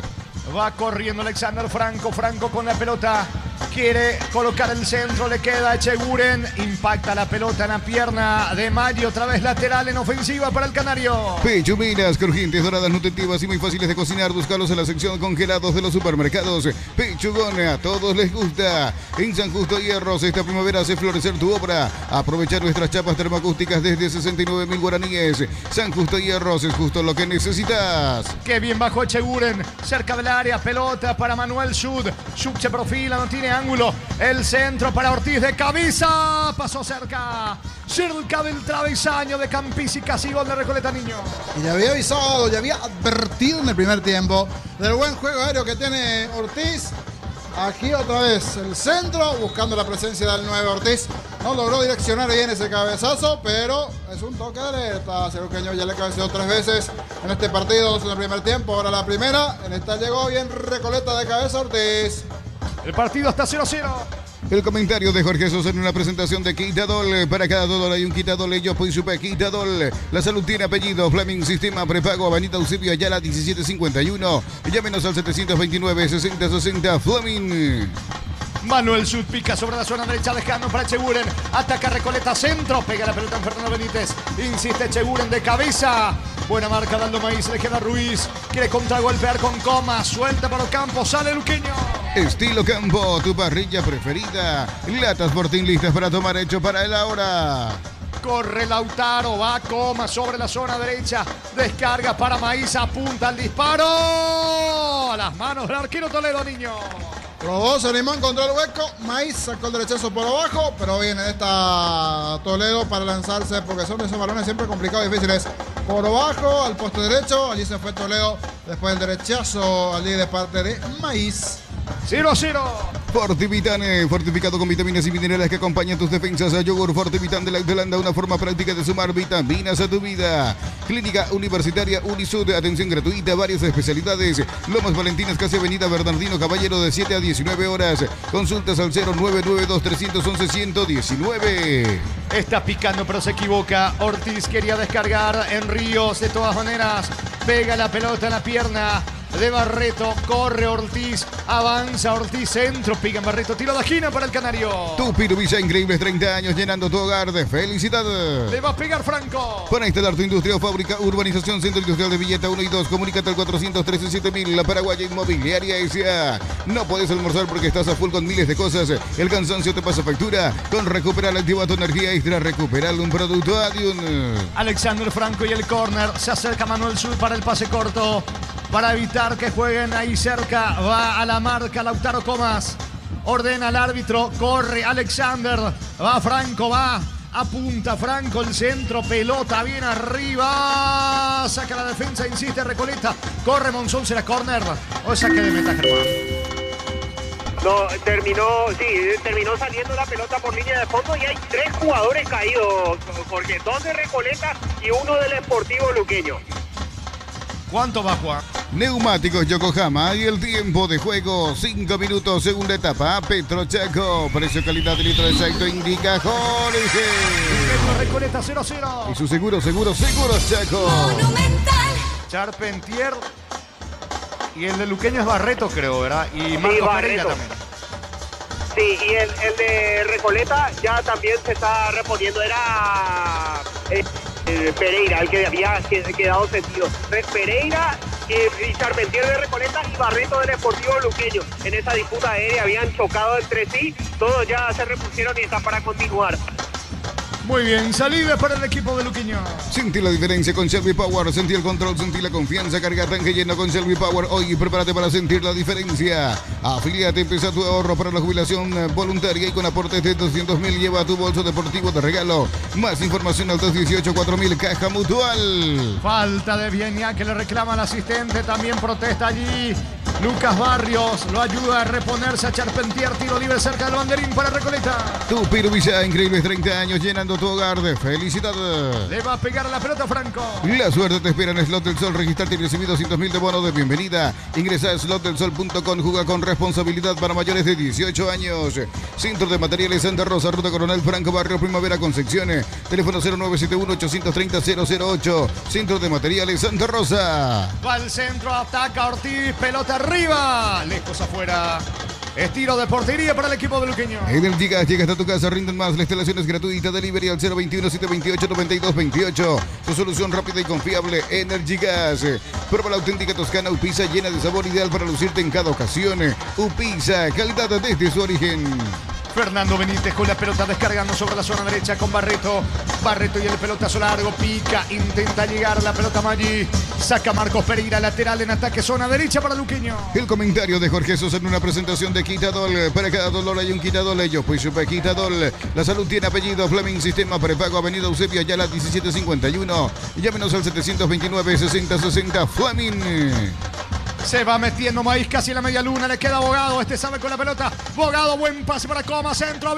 Va corriendo Alexander Franco. Franco con la pelota. Quiere colocar el centro, le queda a Echeguren. Impacta la pelota en la pierna de Mario. Otra vez lateral en ofensiva para el canario. Pechuminas, crujientes, doradas, nutritivas y muy fáciles de cocinar. Búscalos en la sección congelados de los supermercados. Pechugón, a todos les gusta. En San Justo Hierros, esta primavera hace florecer tu obra. Aprovecha nuestras chapas termoacústicas desde 69.000 guaraníes. San Justo Hierros es justo lo que necesitas. Qué bien bajó Echeguren. Cerca del área, pelota para Manuel Schut. Schut se profila, no tiene ángulo. El centro para Ortiz de cabeza. Pasó cerca del travesaño de Campisi. Casi gol de Recoleta, niño. Y ya había avisado, ya había advertido en el primer tiempo del buen juego aéreo que tiene Ortiz. Aquí otra vez el centro, buscando la presencia del 9 Ortiz. No logró direccionar bien ese cabezazo, pero es un toque de alerta. Ceruqueño ya le cabeceó 3 veces en este partido, 2 en el primer tiempo, ahora la primera. En esta llegó bien Recoleta de cabeza Ortiz. El partido está 0-0. El comentario de Jorge Sosa en una presentación de Quitadol. Para cada $1 hay un Quitadol. Ellos pues supe Quitadol. La salud tiene apellido. Fleming Sistema Prepago. Avenida Eusebio Ayala 1751. Llámenos al 729-6060 Fleming. Manuel Schut pica sobre la zona derecha, dejando para Echeguren. Ataca Recoleta, centro. Pega la pelota en Fernando Benítez. Insiste Echeguren de cabeza. Buena marca de Aldo Maíz. Le queda Ruiz. Quiere contragolpear con Coma. Suelta para Ocampo. Sale Luqueño. Estilo Campo, tu parrilla preferida. Latas Fortín listas para tomar, hecho para el ahora. Corre Lautaro, va Coma sobre la zona derecha. Descarga para Maíz, apunta al disparo. A las manos del arquero Toledo, niño. Probó, se animó, encontró el hueco. Maíz sacó el derechazo por abajo, pero viene esta Toledo para lanzarse, porque son esos balones siempre complicados y difíciles. Por abajo, al poste derecho, allí se fue Toledo. Después del derechazo allí de parte de Maíz. 0-0. Fortivitane, fortificado con vitaminas y minerales que acompañan tus defensas. A yogur Fortivitan de la Holanda, una forma práctica de sumar vitaminas a tu vida. Clínica Universitaria Unisud, atención gratuita, varias especialidades. Lomas Valentinas, casi Avenida Bernardino Caballero, de 7 a 19 horas. Consultas al 0992-311-119. Está picando, pero se equivoca. Ortiz quería descargar en Ríos. De todas maneras, pega la pelota en la pierna de Barreto. Corre Ortiz, avanza Ortiz, centro, pica en Barreto, tiro de esquina para el canario. Tu Piruvisa, increíbles 30 años llenando tu hogar de felicidad. Le va a pegar Franco. Para instalar tu industria o fábrica, Urbanización Centro Industrial de Villeta 1 y 2, comunícate al 413-7000, la Paraguaya Inmobiliaria S.A. No puedes almorzar porque estás a full con miles de cosas. El cansancio te pasa factura. Con Recuperar activa tu energía extra, recuperar un producto Adiun. Alexander Franco y el córner. Se acerca Manuel Schut para el pase corto. Para evitar que jueguen ahí cerca, va a la marca Lautaro Comas. Ordena al árbitro, corre Alexander, va Franco, va, apunta Franco, el centro, pelota bien arriba. Saca la defensa, insiste Recoleta, corre Monzón, será córner o saque de meta, Germán. No, terminó saliendo la pelota por línea de fondo y hay 3 jugadores caídos, porque 2 de Recoleta y 1 del Sportivo Luqueño. ¿Cuánto va, Juan? Neumáticos Yokohama y el tiempo de juego, 5 minutos, segunda etapa. Petrochaco, precio, calidad, litro exacto, indica Jorge. Recoleta 0-0. Y su seguro Chaco. Monumental. Charpentier y el de Luqueño es Barreto, creo, ¿verdad? Y sí, Marcos Barreto. Pereira también. Sí, y el de Recoleta ya también se está reponiendo, era Pereira, el que había quedado sentido. Pereira y Charpentier de Recoleta y Barreto del Sportivo Luqueño. En esa disputa aérea habían chocado entre sí, todos ya se repusieron y están para continuar. Muy bien, salida para el equipo de Luqueño. Sentí la diferencia con Shelby Power, sentí el control, sentí la confianza, carga tanque lleno con Shelby Power. Hoy prepárate para sentir la diferencia. Afíliate, empieza tu ahorro para la jubilación voluntaria y con aportes de 200.000 lleva tu bolso deportivo de regalo. Más información al 218-4000, Caja Mutual. Falta de Vienia que le reclama al asistente, también protesta allí. Lucas Barrios lo ayuda a reponerse a Charpentier, tiro libre cerca del banderín para Recoleta. Tu Piruvisa, increíbles 30 años llenando tu hogar de felicidad. Le va a pegar a la pelota Franco. La suerte te espera en Slot del Sol. Registrarte y recibir 200.000 de bono de bienvenida. Ingresa a slotdelsol.com. Juega con responsabilidad para mayores de 18 años. Centro de Materiales Santa Rosa, Ruta Coronel Franco, Barrio Primavera, Concepción. Teléfono 0971-830-008. Centro de Materiales Santa Rosa. Va al centro, ataca Ortiz, pelota arriba, lejos afuera. Estilo de portería para el equipo de Luqueño. Energigas llega hasta tu casa, rinden más. La instalación es gratuita. Delivery al 021-728-9228. Tu solución rápida y confiable. Energigas. Prueba la auténtica toscana Upisa, llena de sabor, ideal para lucirte en cada ocasión. Upisa, calidad desde su origen. Fernando Benítez con la pelota descargando sobre la zona derecha con Barreto. Barreto y el pelotazo largo, pica, intenta llegar la pelota Maggi. Saca Marcos Pereira, lateral en ataque, zona derecha para Luqueño. El comentario de Jorge Sosa en una presentación de Quitadol. Para cada dolor hay un Quitadol. Ellos pues supe Quitadol. La salud tiene apellido. Fleming, sistema prepago, Avenida Eusebio Ayala 1751. Llámenos al 729-6060. Fleming. Se va metiendo Maíz casi en la media luna. Le queda Bogado. Este sabe con la pelota. Bogado, buen pase para Coma. Centro,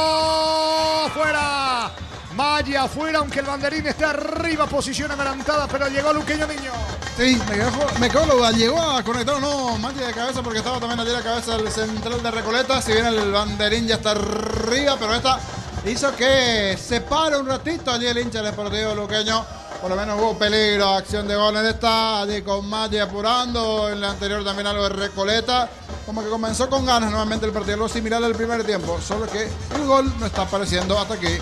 vino. Fuera. Maggi afuera, aunque el banderín está arriba. Posición adelantada, pero llegó Luqueño Niño. Sí, me quedo, llegó a conectar no Maggi de cabeza porque estaba también allí la cabeza del central de Recoleta. Si bien el banderín ya está arriba, pero esta hizo que se pare un ratito allí el hincha del Deportivo Luqueño. Por lo menos hubo peligro, acción de gol en esta, allí con Maggi apurando, en la anterior también algo de Recoleta. Como que comenzó con ganas nuevamente el partido, algo similar al primer tiempo, solo que el gol no está apareciendo hasta aquí.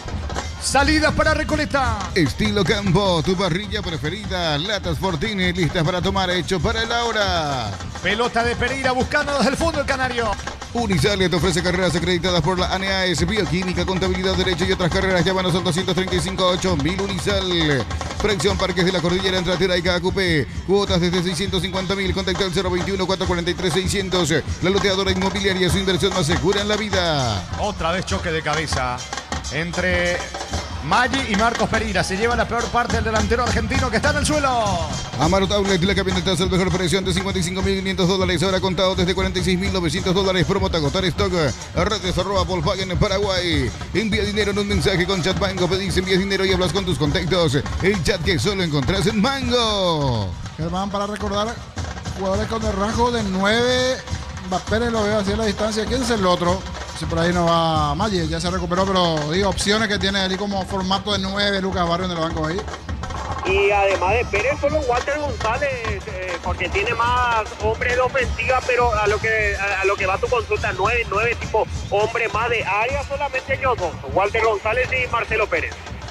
Salida para Recoleta. Estilo Campo, tu parrilla preferida. Latas Fortini, listas para tomar, hecho para el ahora. Pelota de Pereira buscando desde el fondo el canario. Unisale te ofrece carreras acreditadas por la ANEAS, Bioquímica, Contabilidad, Derecho y otras carreras. Llámanos al 235-8000 Unisal. Fracción Parques de la Cordillera entre Atera y Cacupé. Cuotas desde 650.000. Contacta al 021-443-600. La loteadora inmobiliaria, su inversión más segura en la vida. Otra vez choque de cabeza entre Maggi y Marcos Pereira. Se lleva la peor parte del delantero argentino que está en el suelo. Amarot Outlet, la camioneta al mejor precio antes $55.500. Ahora contado desde $46.900. Promota agotar stock. Redes @Volkswagen en Paraguay. Envía dinero en un mensaje con Chat Mango. Pedís, envías dinero y hablas con tus contactos. El chat que solo encontrás en Mango. Germán, para recordar, jugadores con el rango de 9. Pérez lo veo así a la distancia. ¿Quién es el otro? Si por ahí no va Maggi, ya se recuperó, pero digo, opciones que tiene ahí como formato de 9, Lucas Barrio en el banco ahí. Y además de Pérez, solo Walter González, porque tiene más hombre de ofensiva, pero a lo que va tu consulta, 9 tipo hombre más de área, solamente ellos dos, Walter González y Marcelo Pérez.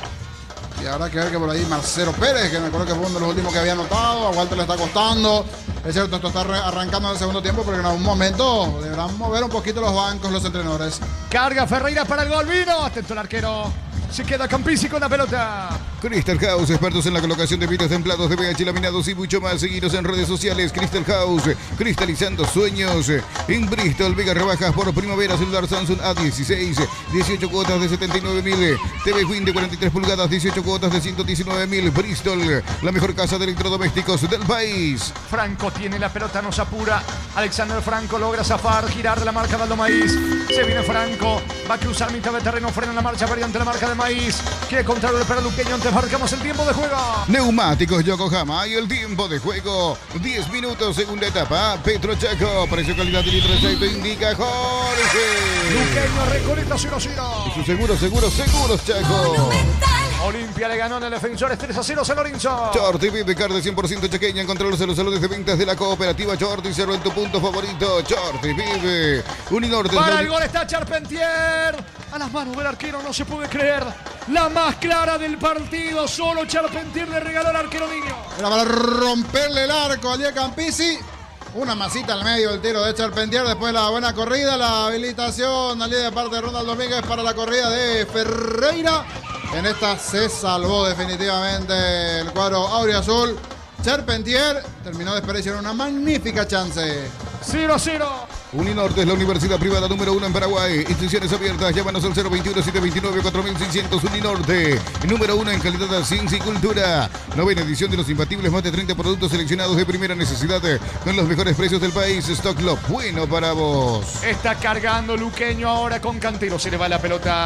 Y ahora que ver que por ahí Marcelo Pérez, que me acuerdo que fue uno de los últimos que había anotado, a Walter le está costando. Es cierto, esto está arrancando en el segundo tiempo, pero en algún momento deberán mover un poquito los bancos los entrenadores. Carga Ferreira para el gol, vino. Atento el arquero. Se queda Campisi con la pelota. Crystal House, expertos en la colocación de vidrios templados de pH laminados y mucho más. Seguidos en redes sociales. Crystal House, cristalizando sueños. En Bristol, Vega rebajas por primavera. Celular Samsung A16, 18 cuotas de 79.000. TV Win de 43 pulgadas, 18 cuotas de 119.000. Bristol, la mejor casa de electrodomésticos del país. Franco tiene la pelota, nos apura. Alexander Franco logra zafar, girar de la marca de Aldo Maíz. Se viene Franco, va a cruzar mitad de terreno, frena la marcha variante la marca de Maíz. Quiere controlar para Luqueño, antes marcamos el tiempo de juego. Neumáticos Yokohama y el tiempo de juego. 10 minutos, segunda etapa. Petro Chaco, precio calidad de litro de aceite, indica Jorge. Luqueño, Recoleta 0-0. Seguros Chaco. Olimpia le ganó en el Defensores 3-0 San Lorenzo. Chorti Vive Card de 100% chequeña. Encontralos en los salones de ventas de la cooperativa Chorti. Cero en tu punto favorito. Chorti Vive. Uninorte. Para el gol está Charpentier. A las manos del arquero, no se puede creer. La más clara del partido. Solo Charpentier le regaló al arquero Niño. Era para romperle el arco allí a Campisi. Una masita al medio del tiro de Charpentier. Después la buena corrida. La habilitación allí de parte de Ronald Domínguez para la corrida de Ferreira. En esta se salvó definitivamente el cuadro auriazul. Charpentier terminó de desperdiciar una magnífica chance. 0-0. Uninorte es la universidad privada número 1 en Paraguay. Inscripciones abiertas. Llámanos al 021-729-4600. Uninorte, número 1 en calidad de ciencia y cultura. Novena edición de los imbatibles. Más de 30 productos seleccionados de primera necesidad con los mejores precios del país. Stock Lo bueno para vos. Está cargando Luqueño ahora con Cantero. Se le va la pelota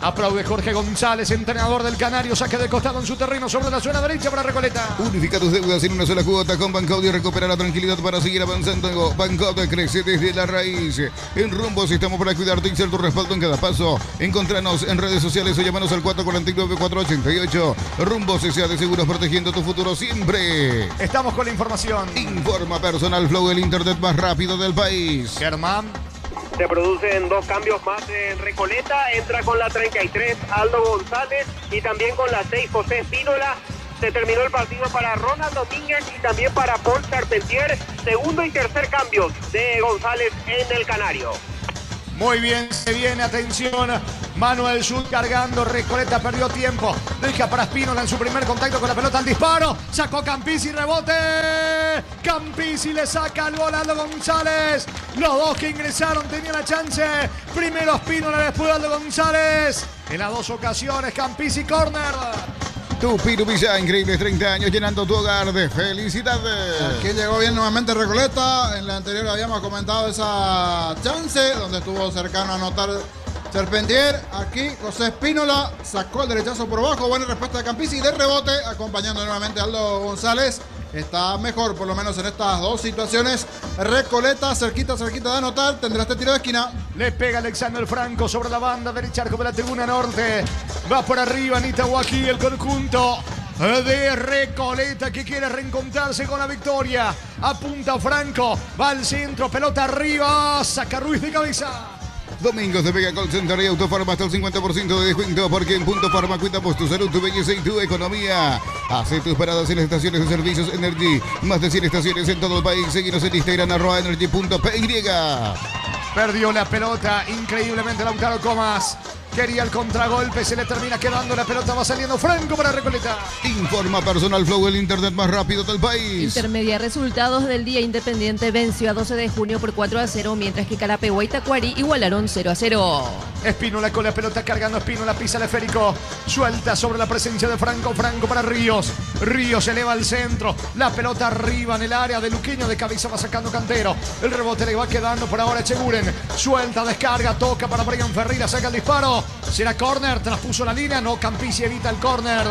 Aplaude Jorge González, entrenador del Canario. Saque de costado en su terreno sobre la zona derecha para Recoleta. Unifica tus deudas en una sola cuota con Bancaud y recupera la tranquilidad para seguir avanzando. Bancaud crece desde la raíz. En Rumbos estamos para cuidarte y ser tu respaldo en cada paso. Encontranos en redes sociales o llámanos al 449-488. Rumbos S.A. de Seguros, protegiendo tu futuro siempre. Estamos con la información. Informa Personal Flow, el internet más rápido del país. Germán. Se producen 2 cambios más en Recoleta. Entra con la 33 Aldo González y también con la 6 José Espínola. Se terminó el partido para Ronald Domínguez y también para Paul Charpentier. Segundo y tercer cambios de González en el Canario. Muy bien, se viene, atención. Manuel Schultz cargando, Recoleta perdió tiempo. Deja para Espínola en su primer contacto con la pelota, al disparo. Sacó Campisi, rebote. Campisi le saca el gol a Aldo González. Los dos que ingresaron tenían la chance. Primero Espínola, después Aldo González. En las 2 ocasiones, Campisi, córner. Tupiru Villa, increíbles 30 años llenando tu hogar de felicidades. Aquí llegó bien nuevamente Recoleta. En la anterior habíamos comentado esa chance donde estuvo cercano a anotar Charpentier. Aquí José Espínola sacó el derechazo por abajo. Buena respuesta de Campisi de rebote, acompañando nuevamente a Aldo González. Está mejor, por lo menos en estas 2 situaciones. Recoleta, cerquita de anotar. Tendrá este tiro de esquina. Le pega Alexander Franco sobre la banda derecha, arco de la tribuna norte. Va por arriba Anita Huaki, el conjunto de Recoleta que quiere reencontrarse con la victoria. Apunta Franco, va al centro, pelota arriba, saca Ruiz de cabeza. Domingos de Vega Call Center y Autofarma hasta el 50% de descuento, porque en Punto Farma cuidamos tu salud, tu belleza y tu economía. Hace tus paradas en las estaciones de servicios Energy. Más de 100 estaciones en todo el país. Seguinos en Instagram @energy.py. Perdió la pelota increíblemente Lautaro Comas. Quería el contragolpe, se le termina quedando la pelota, va saliendo Franco para Recoleta. Informa Personal Flow, el internet más rápido del país. Intermedia resultados del día. Independiente venció a 12 de junio por 4-0, mientras que Carapeguá y Tacuari igualaron 0-0. Espínola con la pelota cargando, Espínola pisa el esférico, suelta sobre la presencia de Franco, Franco para Ríos. Ríos eleva al centro, la pelota arriba en el área de Luqueño, de cabeza va sacando Cantero. El rebote le va quedando por ahora a Echeguren. Suelta, descarga, toca para Brian Ferreira, saca el disparo. Será córner, traspuso la línea, no, Campisi evita el córner.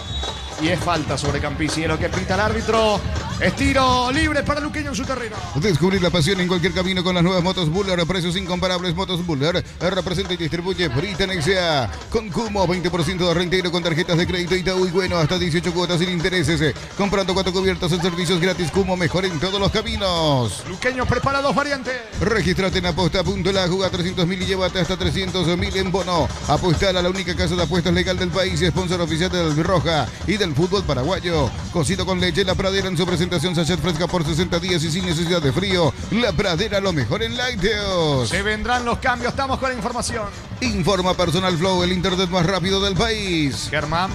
Y es falta sobre Campisi, es lo que pita el árbitro. Es tiro libre para Luqueño en su terreno. Descubrir la pasión en cualquier camino con las nuevas motos Buller. Precios incomparables. Motos Buller representa y distribuye Britan S.A. Con Cumo, 20% de reintegro con tarjetas de crédito Itaú y bueno, hasta 18 cuotas sin intereses. Comprando 4 cubiertas en servicios gratis. Cumo, mejor en todos los caminos. Luqueño prepara 2 variantes. Regístrate en aposta.la, juega 300.000 y llévate hasta 300.000 en bono. Apostar a la única casa de apuestas legal del país y sponsor oficial del Roja y del fútbol paraguayo. Cocido con leche, La Pradera en su presentación sachet fresca por 60 días y sin necesidad de frío. La Pradera, lo mejor en lácteos. Se vendrán los cambios, estamos con la información. Informa Personal Flow, el internet más rápido del país. Germán.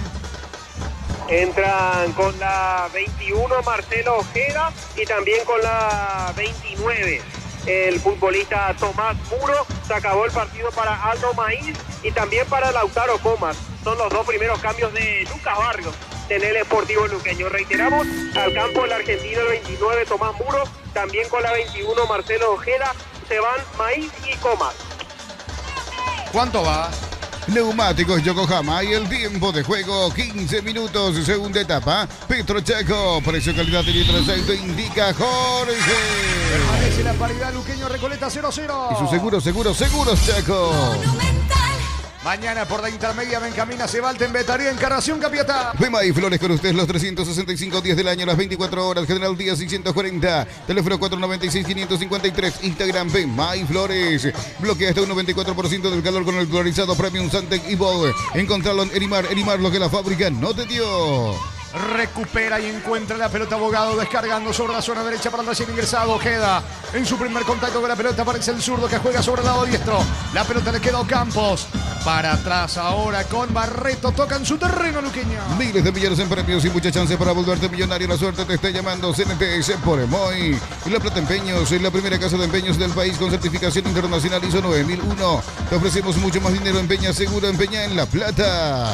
Entran con la 21 Marcelo Ojeda y también con la 29 el futbolista Tomás Muro. Se acabó el partido para Aldo Maíz y también para Lautaro Comas. Son los 2 primeros cambios de Lucas Barrios en el Sportivo Luqueño. Reiteramos, al campo el argentino, el 29 Tomás Muro, también con la 21 Marcelo Ojeda. Se van Maíz y Comas. ¿Cuánto va? Neumáticos Yokohama y el tiempo de juego 15 minutos, segunda etapa. Petro Chaco, precio, calidad y litro de aceite indica Jorge. Permanece la paridad, Luqueño Recoleta 0-0. Y su seguros Chaco. Mañana por la intermedia Benjamina Cebalta en Betaría, Encarnación Capiatá. Bema y Flores con ustedes los 365 días del año, las 24 horas. General Díaz 640. Teléfono 496-553. Instagram Bema y Flores. Bloquea hasta un 94% del calor con el clorizado Premium Santec Evo. Encontrarlo en Erimar. Erimar, lo que la fábrica no te dio. Recupera y encuentra la pelota Abogado, descargando sobre la zona derecha para el recién ingresado Ojeda. En su primer contacto con la pelota aparece el zurdo que juega sobre el lado diestro. La pelota le queda a Campos. Para atrás ahora con Barreto, toca en su terreno Luqueño. Miles de millones en premios y mucha chance para volverte millonario. La suerte te está llamando. CNTS por Emoy. La Plata Empeños es la primera casa de empeños del país con certificación internacional ISO 9001. Te ofrecemos mucho más dinero. Empeña seguro, empeña en La Plata.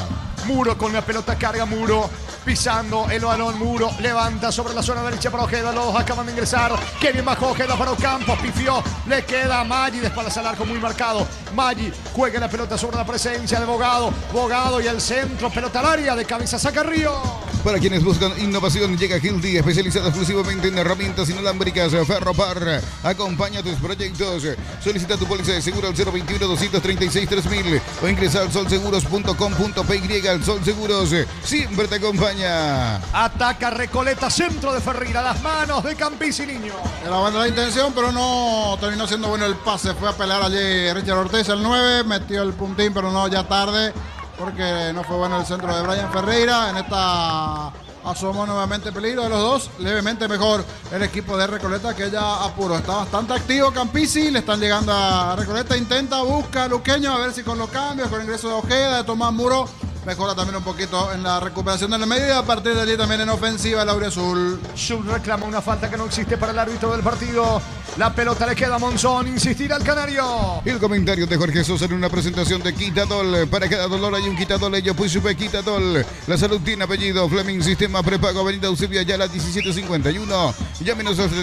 Muro con la pelota, carga Muro. Pisando el balón, Muro levanta sobre la zona derecha para Ojeda. Los dos acaban de ingresar. Qué bien bajó Ojeda para Ocampos. Pifió. Le queda a Maggi de espaldas al arco muy marcado. Maggi juega la pelota sobre la presencia de Bogado. Bogado y el centro. Pelota al área. De cabeza saca Río. Para quienes buscan innovación, llega Hilti, especializada exclusivamente en herramientas inalámbricas Ferropar. Acompaña tus proyectos. Solicita tu póliza de seguro al 021-236-3000 o ingresa al solseguros.com.py. Al Sol Seguros siempre te acompaña. Ataca Recoleta, centro de Ferreira. Las manos de Campisi Niño. Era buena la intención, pero no terminó siendo bueno el pase. Fue a pelear allí Richard Ortiz, el 9. Metió el puntín, pero no, ya tarde. Porque no fue bueno el centro de Brian Ferreira. En esta asomó nuevamente peligro de los dos. Levemente mejor el equipo de Recoleta, que ya apuró. Está bastante activo Campisi. Le están llegando a Recoleta. Intenta, busca a Luqueño a ver si con los cambios, con el ingreso de Ojeda, de Tomás Muro, mejora también un poquito en la recuperación del medio. Y a partir de allí también en ofensiva el Auriazul. Sub reclama una falta que no existe para el árbitro del partido. La pelota le queda a Monzón. Insistirá el canario. El comentario de Jorge Sosa en una presentación de Quitadol. Para cada dolor hay un Quitadol. Ello pues supe Quitadol. La salud tiene apellido. Fleming Sistema Prepago. Avenida Eusebio Ayala 1751. Llámenos al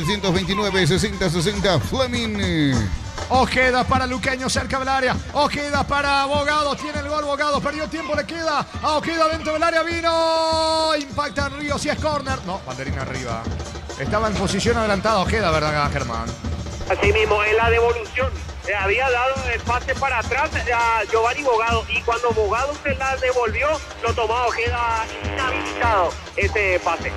729-6060. Fleming. Ojeda para Luqueño cerca del área. Ojeda para Bogado. Tiene el gol Bogado. Perdió tiempo. Le queda a Ojeda dentro del área. Vino. Impacta en Río. Si es córner. No, banderina arriba. Estaba en posición adelantada Ojeda, ¿verdad, Germán? Así mismo, en la devolución. Había dado el pase para atrás a Giovanni Bogado. Y cuando Bogado se la devolvió, lo tomaba Ojeda inhabilitado ese pase.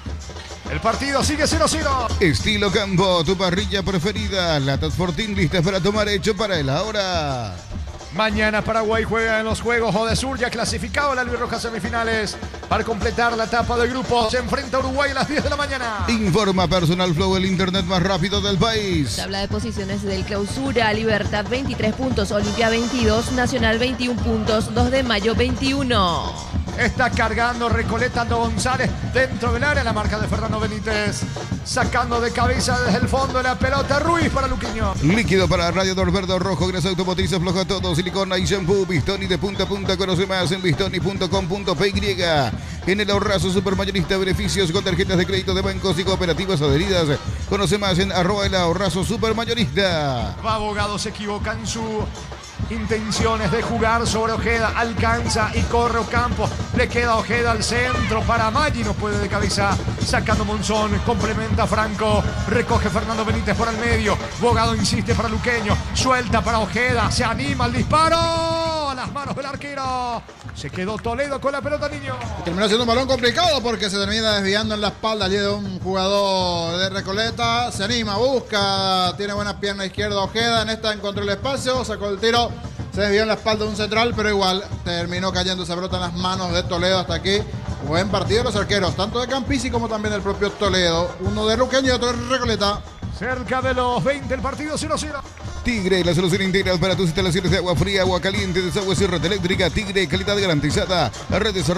El partido sigue 0-0. Estilo Campo, tu parrilla preferida. Latas Fortín listas para tomar, hecho para el ahora. Mañana Paraguay juega en los Juegos Odesur, ya clasificado la Albirroja semifinales. Para completar la etapa de grupos, se enfrenta a Uruguay a las 10 de la mañana. Informa Personal Flow, el internet más rápido del país. Tabla de posiciones del Clausura: Libertad 23 puntos, Olimpia 22, Nacional 21 puntos, 2 de Mayo 21. Está cargando Recoleta González dentro del área, la marca de Fernando Benítez. Sacando de cabeza desde el fondo la pelota, Ruiz para Luqueño. Líquido para radiador verde o rojo, grasa automotriz, afloja todo, silicona y shampoo. Bistoni de punta a punta, conoce más en bistoni.com.py. En el Ahorrazo Supermayorista, beneficios con tarjetas de crédito de bancos y cooperativas adheridas. Conoce más en @el Ahorrazo Supermayorista. Abogado se equivoca en su intenciones de jugar sobre Ojeda. Alcanza y corre Ocampo. Le queda Ojeda al centro para Maggi. No puede de cabeza. Sacando Monzón. Complementa Franco. Recoge Fernando Benítez por el medio. Bogado insiste para Luqueño. Suelta para Ojeda. Se anima el disparo. A las manos del arquero. Se quedó Toledo con la pelota, Niño. Terminó siendo un balón complicado porque se termina desviando en la espalda allí de un jugador de Recoleta. Se anima, busca, tiene buena pierna izquierda Ojeda. En esta encontró el espacio, sacó el tiro, se desvió en la espalda de un central, pero igual terminó cayendo esa pelota en las manos de Toledo. Hasta aquí, buen partido de los arqueros, tanto de Campisi como también del propio Toledo. Uno de Luqueño y otro de Recoleta. Cerca de los 20 el partido 0-0. Tigre, la solución integral para tus instalaciones de agua fría, agua caliente, desagüe y red eléctrica. Tigre, calidad garantizada. Redes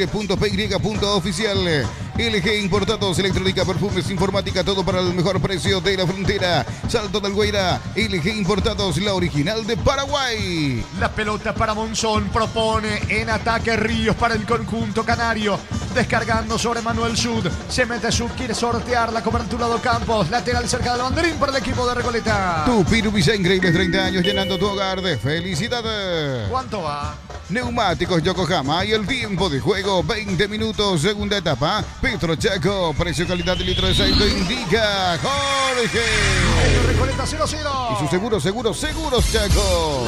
@tigre.py.oficial. LG Importados, electrónica, perfumes, informática, todo para el mejor precio de la frontera. Salto del Guaira, LG Importados, la original de Paraguay. La pelota para Monzón, propone en ataque Ríos para el conjunto canario. Descargando sobre Manuel Sud. Se mete Sud, quiere sortear la cobertura de Campos. Lateral cerca del banderín para el equipo de Recoleta. Tu Pirubisa, increíbles 30 años llenando tu hogar de felicidad. ¿Cuánto va? Neumáticos Yokohama y el tiempo de juego 20 minutos, segunda etapa. Petro Chaco, precio calidad de litro de aceite indica Jorge. Recoleta 0-0. Y su seguros Chaco.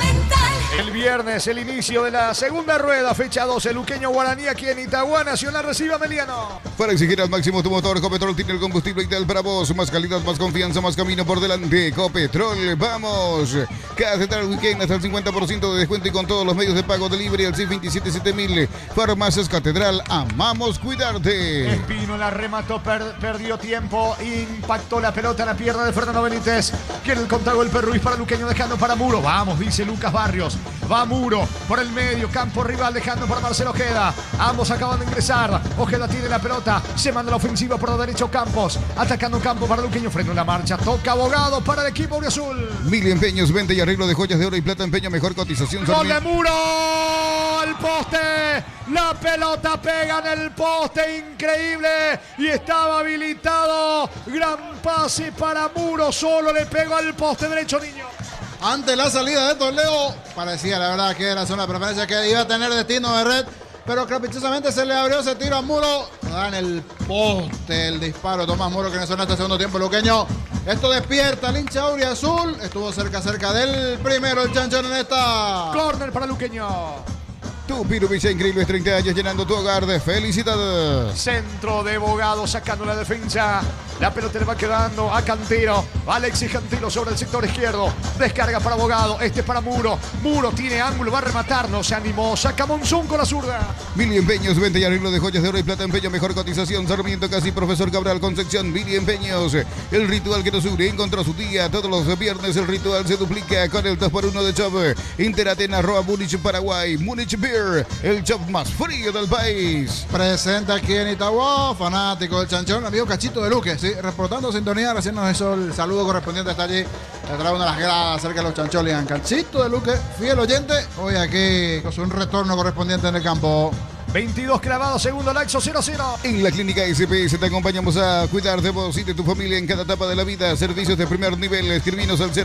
El viernes, el inicio de la segunda rueda, fecha 12, Luqueño Guaraní aquí en Itagua. Nacional recibe a Meliano. Para exigir al máximo tu motor, Copetrol tiene el combustible ideal para vos. Más calidad, más confianza, más camino por delante. Copetrol, vamos. Catedral Weekend hasta el 50% de descuento y con todos los medios de pago delivery al 627-7000. Farmacias Catedral, amamos cuidarte. Espino la remató, perdió tiempo, impactó la pelota en la pierna de Fernando Benítez. Quiere el contragolpe Ruiz para Luqueño, dejando para Muro. Vamos, dice Lucas Barrios. Va Muro por el medio, campo rival, dejando para Marcelo Ojeda. Ambos acaban de ingresar. Ojeda tiene la pelota, se manda la ofensiva por la derecha Campos. Atacando Campo para Luqueño, freno la marcha. Toca Abogado para el equipo Auriazul. Mil empeños, venta y arreglo de joyas de oro y plata, empeño, mejor cotización. ¡Gol de Muro! pegó al poste. La pelota pega en el poste, increíble. Y estaba habilitado. Gran pase para Muro. Solo le pegó al poste derecho, Niño. Ante la salida de Toledo, parecía la verdad que era zona de preferencia que iba a tener destino de red. Pero caprichosamente se le abrió ese tiro a Muro. Da en el poste el disparo de Tomás Muro, que en este segundo tiempo luqueño. Esto despierta al hincha auriazul. Estuvo cerca del primero el chanchón en esta. Corner para luqueño. Tu Pirubilla, increíbles 30 años llenando tu hogar de felicidad. Centro de Bogado sacando la defensa. La pelota le va quedando a Cantero. Alexis Cantero sobre el sector izquierdo. Descarga para Bogado. Este para Muro. Muro tiene ángulo, va a rematar. No se animó. Saca Monzón con la zurda. Mili Empeños, venta y arreglo de joyas de oro y plata. Empeño, mejor cotización. Sarmiento Casi, Profesor Cabral, Concepción. Mili Empeños, el ritual que nos une. Encontró su día. Todos los viernes el ritual se duplica con el 2x1 de Chop. Interatena, Múnich, Paraguay. Múnich Beer, el Chop más frío del país. Presente aquí en Itagua, fanático del chanchón, amigo Cachito de Luque, sí, reportando sintonía, recién nos hizo el saludo correspondiente, está allí, detrás de una de las gradas cerca de los chanchones. Cachito de Luque, fiel oyente, hoy aquí con un retorno correspondiente en el campo. 22 clavados, segundo laxo, 0-0. En la Clínica SPS te acompañamos a cuidar de vos y de tu familia en cada etapa de la vida. Servicios de primer nivel. Escribinos al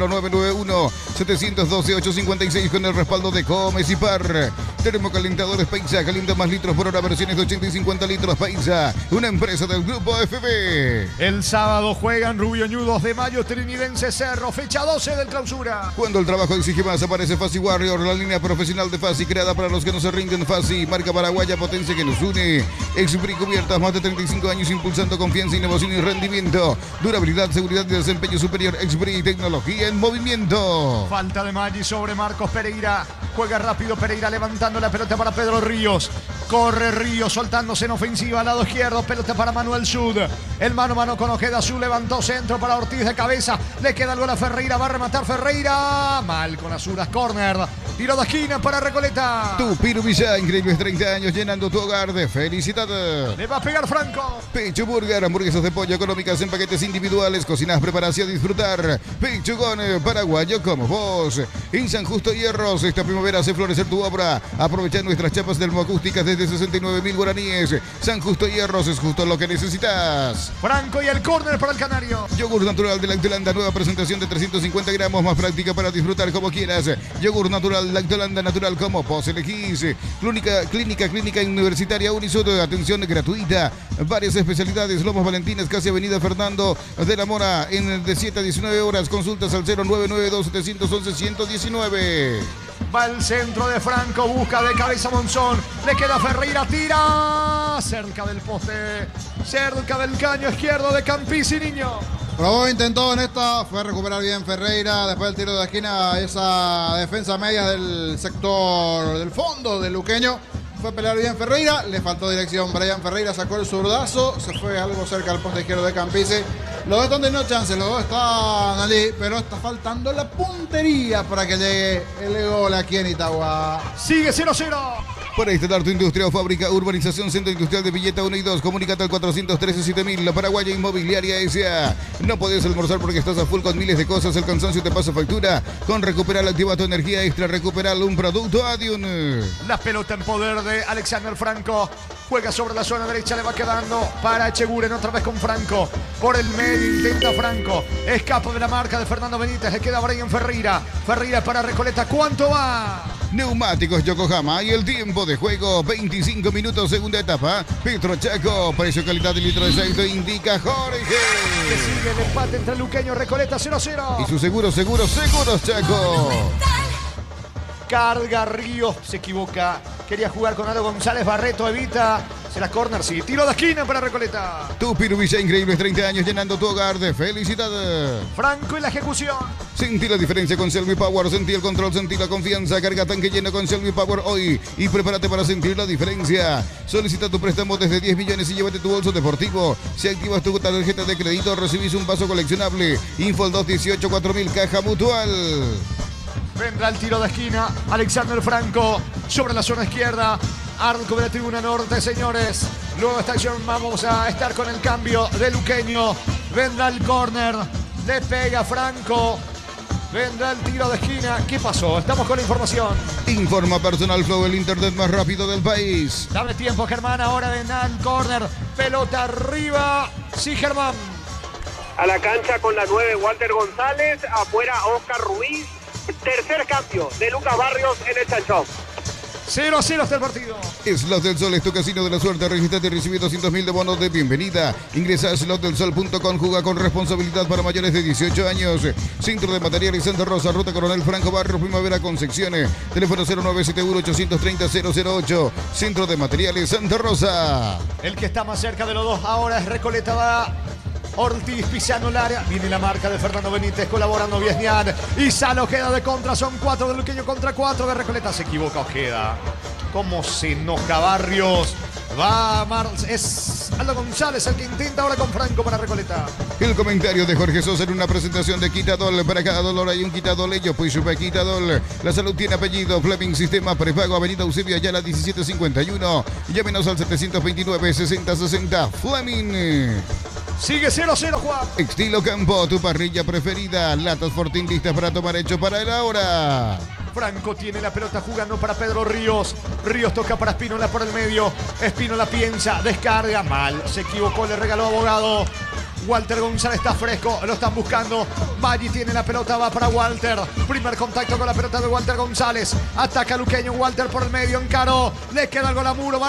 0991-712-856 con el respaldo de Comes y Par. Termocalentadores Paisa, calienta más litros por hora, versiones de 80 y 50 litros Paisa. Una empresa del Grupo FB. El sábado juegan Rubio Ñu 2 de mayo, Trinidense Cerro, fecha 12 del clausura. Cuando el trabajo exige más, aparece Fasi Warrior, la línea profesional de Fasi, creada para los que no se rinden. Fasi, marca paraguaya, potencia que nos une. Expri cubiertas, más de 35 años impulsando confianza, innovación y rendimiento. Durabilidad, seguridad y desempeño superior. Expri, tecnología en movimiento. Falta de Maggi sobre Marcos Pereira. Juega rápido Pereira levantando la pelota para Pedro Ríos. Corre Ríos soltándose en ofensiva al lado izquierdo. Pelota para Manuel Sud. El mano a mano con Ojeda. Sud levantó centro para Ortiz de cabeza. Le queda el gol a Ferreira. Va a rematar Ferreira. Mal con Azuras. Corner. Tiro de esquina para Recoleta. Tu Pirubilla, increíbles 30 años llenando tu hogar de felicidad. Le va a pegar Franco. Pecho Burger, hamburguesas de pollo económicas en paquetes individuales. Cocinas, preparas y a disfrutar. Pechugón paraguayo como vos. En San Justo Hierros, esta primavera hace florecer tu obra. Aprovecha nuestras chapas termoacústicas desde 69.000 guaraníes. San Justo Hierros es justo lo que necesitas. Franco y el córner para el Canario. Yogur natural de Lactolanda, nueva presentación de 350 gramos, más práctica para disfrutar como quieras. Yogur natural Lactolanda, natural como vos elegís. Clínica Universitaria Unisud, atención gratuita. Varias especialidades, Lomas Valentinas, casi Avenida Fernando de la Mora, de 7 a 19 horas. Consultas al 0992-711-119. Va el centro de Franco, busca de cabeza Monzón. Le queda Ferreira, tira. Cerca del poste, cerca del caño izquierdo de Campisi, Niño. Probó, intentó en esta, fue a recuperar bien Ferreira. Después del tiro de esquina, esa defensa media del sector del fondo del luqueño. Fue a pelear bien Ferreira, le faltó dirección. Brian Ferreira sacó el zurdazo, se fue algo cerca del poste izquierdo de Campisi. Los dos están teniendo chance, los dos están allí, pero está faltando la puntería para que llegue el gol aquí en Itagua. Sigue 0-0. Para instalar tu industria o fábrica, Urbanización Centro Industrial de Villeta 1 y 2. Comunícate al 413-7000, la Paraguaya Inmobiliaria S.A. No podés almorzar porque estás a full con miles de cosas. El cansancio te pasa factura. Con Recuperal activa tu energía extra. Recuperal, un producto Adiun. La pelota en poder de Alexander Franco. Juega sobre la zona derecha, le va quedando para Echeguren, otra vez con Franco. Por el medio intenta Franco. Escapa de la marca de Fernando Benítez. Le queda Brian Ferreira. Ferreira para Recoleta. ¿Cuánto va? Neumáticos Yokohama y el tiempo de juego 25 minutos, segunda etapa. Petro Chaco, precio calidad de litro de aceite indica Jorge. Que sigue el empate entre Luqueño y Recoleta 0-0. Y su seguros Chaco. Carga Ríos, se equivoca. Quería jugar con Aldo González, Barreto evita. Será corner, sí. Tiro de esquina para Recoleta. Tu Pirubilla, increíbles 30 años llenando tu hogar de felicidad. Franco y la ejecución. Sentí la diferencia con Selvi Power, sentí el control, sentí la confianza. Carga tanque lleno con Selvi Power hoy y prepárate para sentir la diferencia. Solicita tu préstamo desde 10 millones y llévate tu bolso deportivo. Si activas tu tarjeta de crédito, recibís un vaso coleccionable. Info al 218-4000, Caja Mutual. Vendrá el tiro de esquina. Alexander Franco sobre la zona izquierda. Arco de la tribuna norte, señores. Luego de esta acción vamos a estar con el cambio de Luqueño. Vendrá el córner. Le pega Franco. Vendrá el tiro de esquina. ¿Qué pasó? Estamos con la información. Informa Personal Flow, el internet más rápido del país. Dame tiempo, Germán. Ahora vendrá el córner. Pelota arriba. Sí, Germán. A la cancha con la 9, Walter González. Afuera, Oscar Ruiz. Tercer cambio de Lucas Barrios en el Chanchón. 0-0 hasta el partido. Slot del Sol es tu casino de la suerte. Registrate y recibe 200.000 de bonos de bienvenida. Ingresa a slotdelsol.com. Juega con responsabilidad para mayores de 18 años. Centro de Materiales Santa Rosa, Ruta Coronel Franco Barrio, Primavera Concepción. Teléfono 0971-830-008. Centro de Materiales Santa Rosa. El que está más cerca de los dos ahora es Recoleta. Va Ortiz pisando el área. Viene la marca de Fernando Benítez colaborando Viesnian. Y Salo Ojeda de contra. Son 4 de Luqueño contra 4 de Recoleta. Se equivoca Ojeda. ¿Cómo se enoja Barrios? Es Aldo González el que intenta ahora con Franco para Recoleta. El comentario de Jorge Sosa en una presentación de Quitadol. Para cada dolor hay un Quitadol. Ellos pues supe Quitadol. La salud tiene apellido. Fleming Sistema Prepago. Avenida Eusebio Ayala 1751. Llámenos al 729-6060. Fleming. Sigue 0-0, Juan. Estilo Campo, tu parrilla preferida. Latas Fortín listas para tomar, hecho para el ahora. Franco tiene la pelota jugando para Pedro Ríos. Ríos toca para Espínola por el medio. Espínola piensa, descarga. Mal, se equivocó, le regaló Abogado. Walter González está fresco, lo están buscando. Maggi tiene la pelota, va para Walter. Primer contacto con la pelota de Walter González. Ataca Luqueño, Walter por el medio, encaró. Le queda el gol a Muro, va a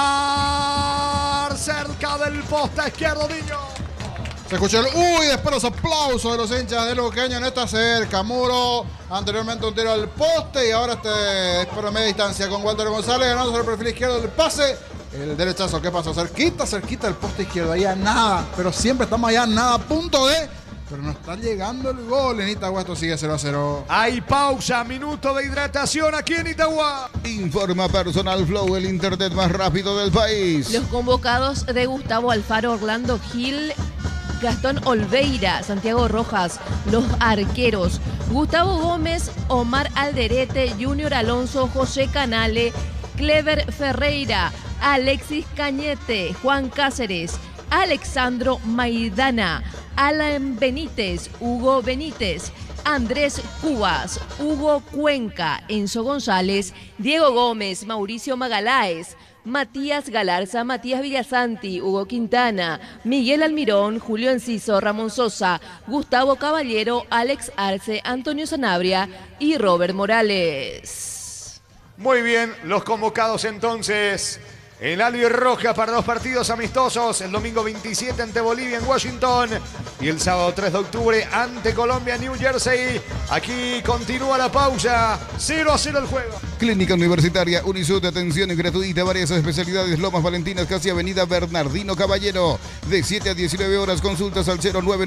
rematar. Cerca del poste izquierdo, Niño. Se escuchó el después los aplausos de los hinchas de Luqueño en esta cerca. Muro, anteriormente un tiro al poste y ahora es por media distancia con Walter González ganando sobre el perfil izquierdo del pase. El derechazo, ¿qué pasó? Cerquita del poste izquierdo, allá nada, pero siempre estamos allá nada, punto de, pero no está llegando el gol. En Itagua esto sigue 0-0. Hay pausa, minuto de hidratación aquí en Itagua. Informa Personal Flow, el internet más rápido del país. Los convocados de Gustavo Alfaro, Orlando Gil, Gastón Olveira, Santiago Rojas. Los arqueros: Gustavo Gómez, Omar Alderete, Junior Alonso, José Canale, Clever Ferreira, Alexis Cañete, Juan Cáceres, Alexandro Maidana, Alan Benítez, Hugo Benítez, Andrés Cubas, Hugo Cuenca, Enzo González, Diego Gómez, Mauricio Magaláes, Matías Galarza, Matías Villasanti, Hugo Quintana, Miguel Almirón, Julio Enciso, Ramón Sosa, Gustavo Caballero, Alex Arce, Antonio Sanabria y Robert Morales. Muy bien, los convocados entonces. El albirroja para dos partidos amistosos. El domingo 27 ante Bolivia en Washington. Y el sábado 3 de octubre ante Colombia en New Jersey. Aquí continúa la pausa. 0-0 el juego. Clínica Universitaria Unisud, atención gratuita, varias especialidades. Lomas Valentinas, casi Avenida Bernardino Caballero. De 7 a 19 horas, consultas al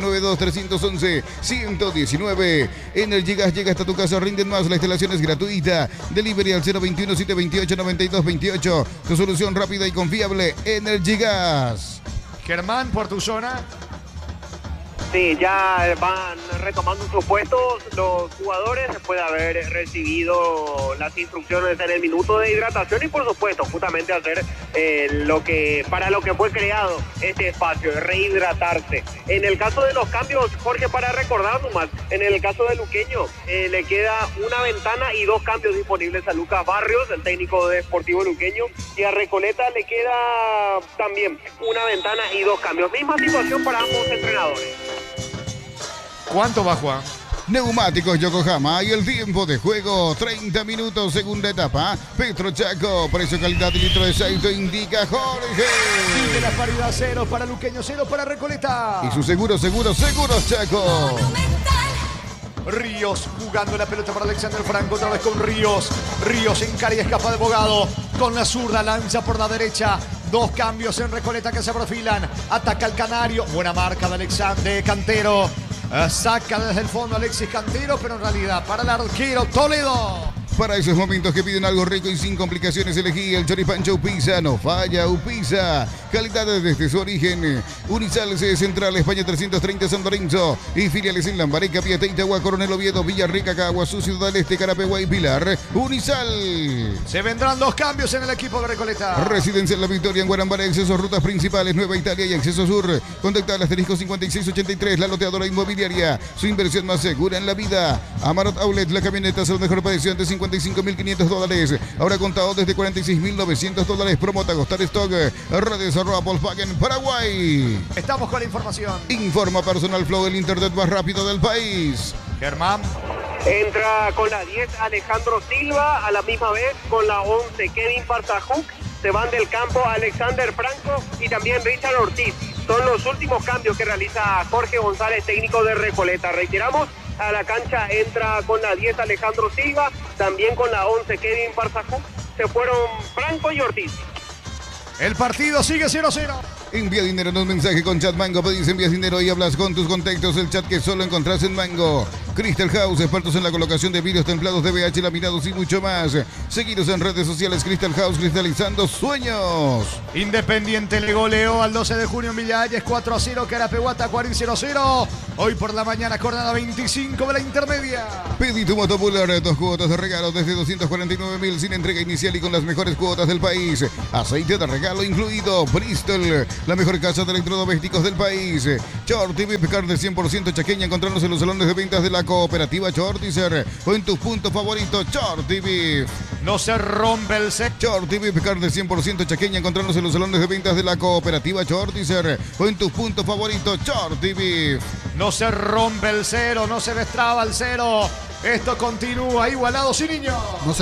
0992-311-119. Energy Gas llega hasta tu casa, rinden más. La instalación es gratuita. Delivery al 021-728-9228. Tu solución rápida y confiable, Energy Gas. Germán, por tu zona. Sí, ya van retomando sus puestos los jugadores después de haber recibido las instrucciones en el minuto de hidratación y por supuesto justamente hacer para lo que fue creado este espacio, rehidratarse. En el caso de los cambios, Jorge, para recordar nomás, en el caso de Luqueño le queda una ventana y dos cambios disponibles a Lucas Barrios, el técnico de Sportivo Luqueño, y a Recoleta le queda también una ventana y dos cambios. Misma situación para ambos entrenadores. ¿Cuánto va, Juan? Neumáticos Yokohama y el tiempo de juego, 30 minutos, segunda etapa. Petro Chaco, precio, calidad y litro de aceite, indica Jorge. Sigue la paridad, 0 para Luqueño, 0 para Recoleta. Y su seguros Chaco. Ríos jugando la pelota para Alexander Franco, otra vez con Ríos. Ríos encara y escapa de Bogado. Con la zurda lanza por la derecha. Dos cambios en Recoleta que se perfilan. Ataca el Canario. Buena marca de Alexander Cantero. Saca desde el fondo Alexis Cantero, pero en realidad para el arquero Toledo. Para esos momentos que piden algo rico y sin complicaciones, elegí el Choripancho Upisa. No falla Upisa. Calidad desde su origen. Unisal Central España 330 San Lorenzo. Y filiales en Lambareca, Pieta, Itagua, Coronel Oviedo, Villarrica, Caguazú, Ciudad del Este, Carapeguá y Pilar. Unisal. Se vendrán los cambios en el equipo de Recoleta. Residencia en La Victoria, en Guarambara, accesos, rutas principales, Nueva Italia y acceso sur. Contacta al asterisco 5683, la loteadora inmobiliaria. Su inversión más segura en la vida. Amarot Outlet, la camioneta es el mejor precio de $55.500. Ahora contado desde $46.900. Promo Tagostar Stock. Redes @Volkswagen Paraguay. Estamos con la información. Informa Personal Flow, el internet más rápido del país. Germán. Entra con la 10 Alejandro Silva, a la misma vez con la 11 Kevin Partajuk. Se van del campo Alexander Franco y también Richard Ortiz. Son los últimos cambios que realiza Jorge González, técnico de Recoleta. Reiteramos, a la cancha entra con la 10 Alejandro Silva, también con la 11 Kevin Partajuk. Se fueron Franco y Ortiz. El partido sigue 0-0. Envía dinero en un mensaje con Chat Mango. Pedís, envías dinero y hablas con tus contactos. El chat que solo encontrás en Mango. Crystal House, expertos en la colocación de vidrios templados, DBH, laminados y mucho más. Seguidos en redes sociales. Crystal House, cristalizando sueños. Independiente le goleó al 12 de junio en Villalles 4-0. Carapeguá, Tacuarín 0-0. Hoy por la mañana, jornada 25 de la intermedia. Pedí tu Motopular, 2 cuotas de regalo desde 249.000 sin entrega inicial y con las mejores cuotas del país. Aceite de regalo incluido. Bristol, la mejor casa de electrodomésticos del país. Shorty Beef, carne 100% chaqueña. Encontrarnos en los salones de ventas de la cooperativa Shortizer o en tus puntos favoritos. Shorty Beef. No se rompe el set. Shorty Beef, carne 100% chaqueña. Encontrarnos en los salones de ventas de la cooperativa Shortizer o en tus puntos favoritos. Shorty Beef. No se rompe el cero, no se destraba el cero. Esto continúa igualado, sí, niño. No se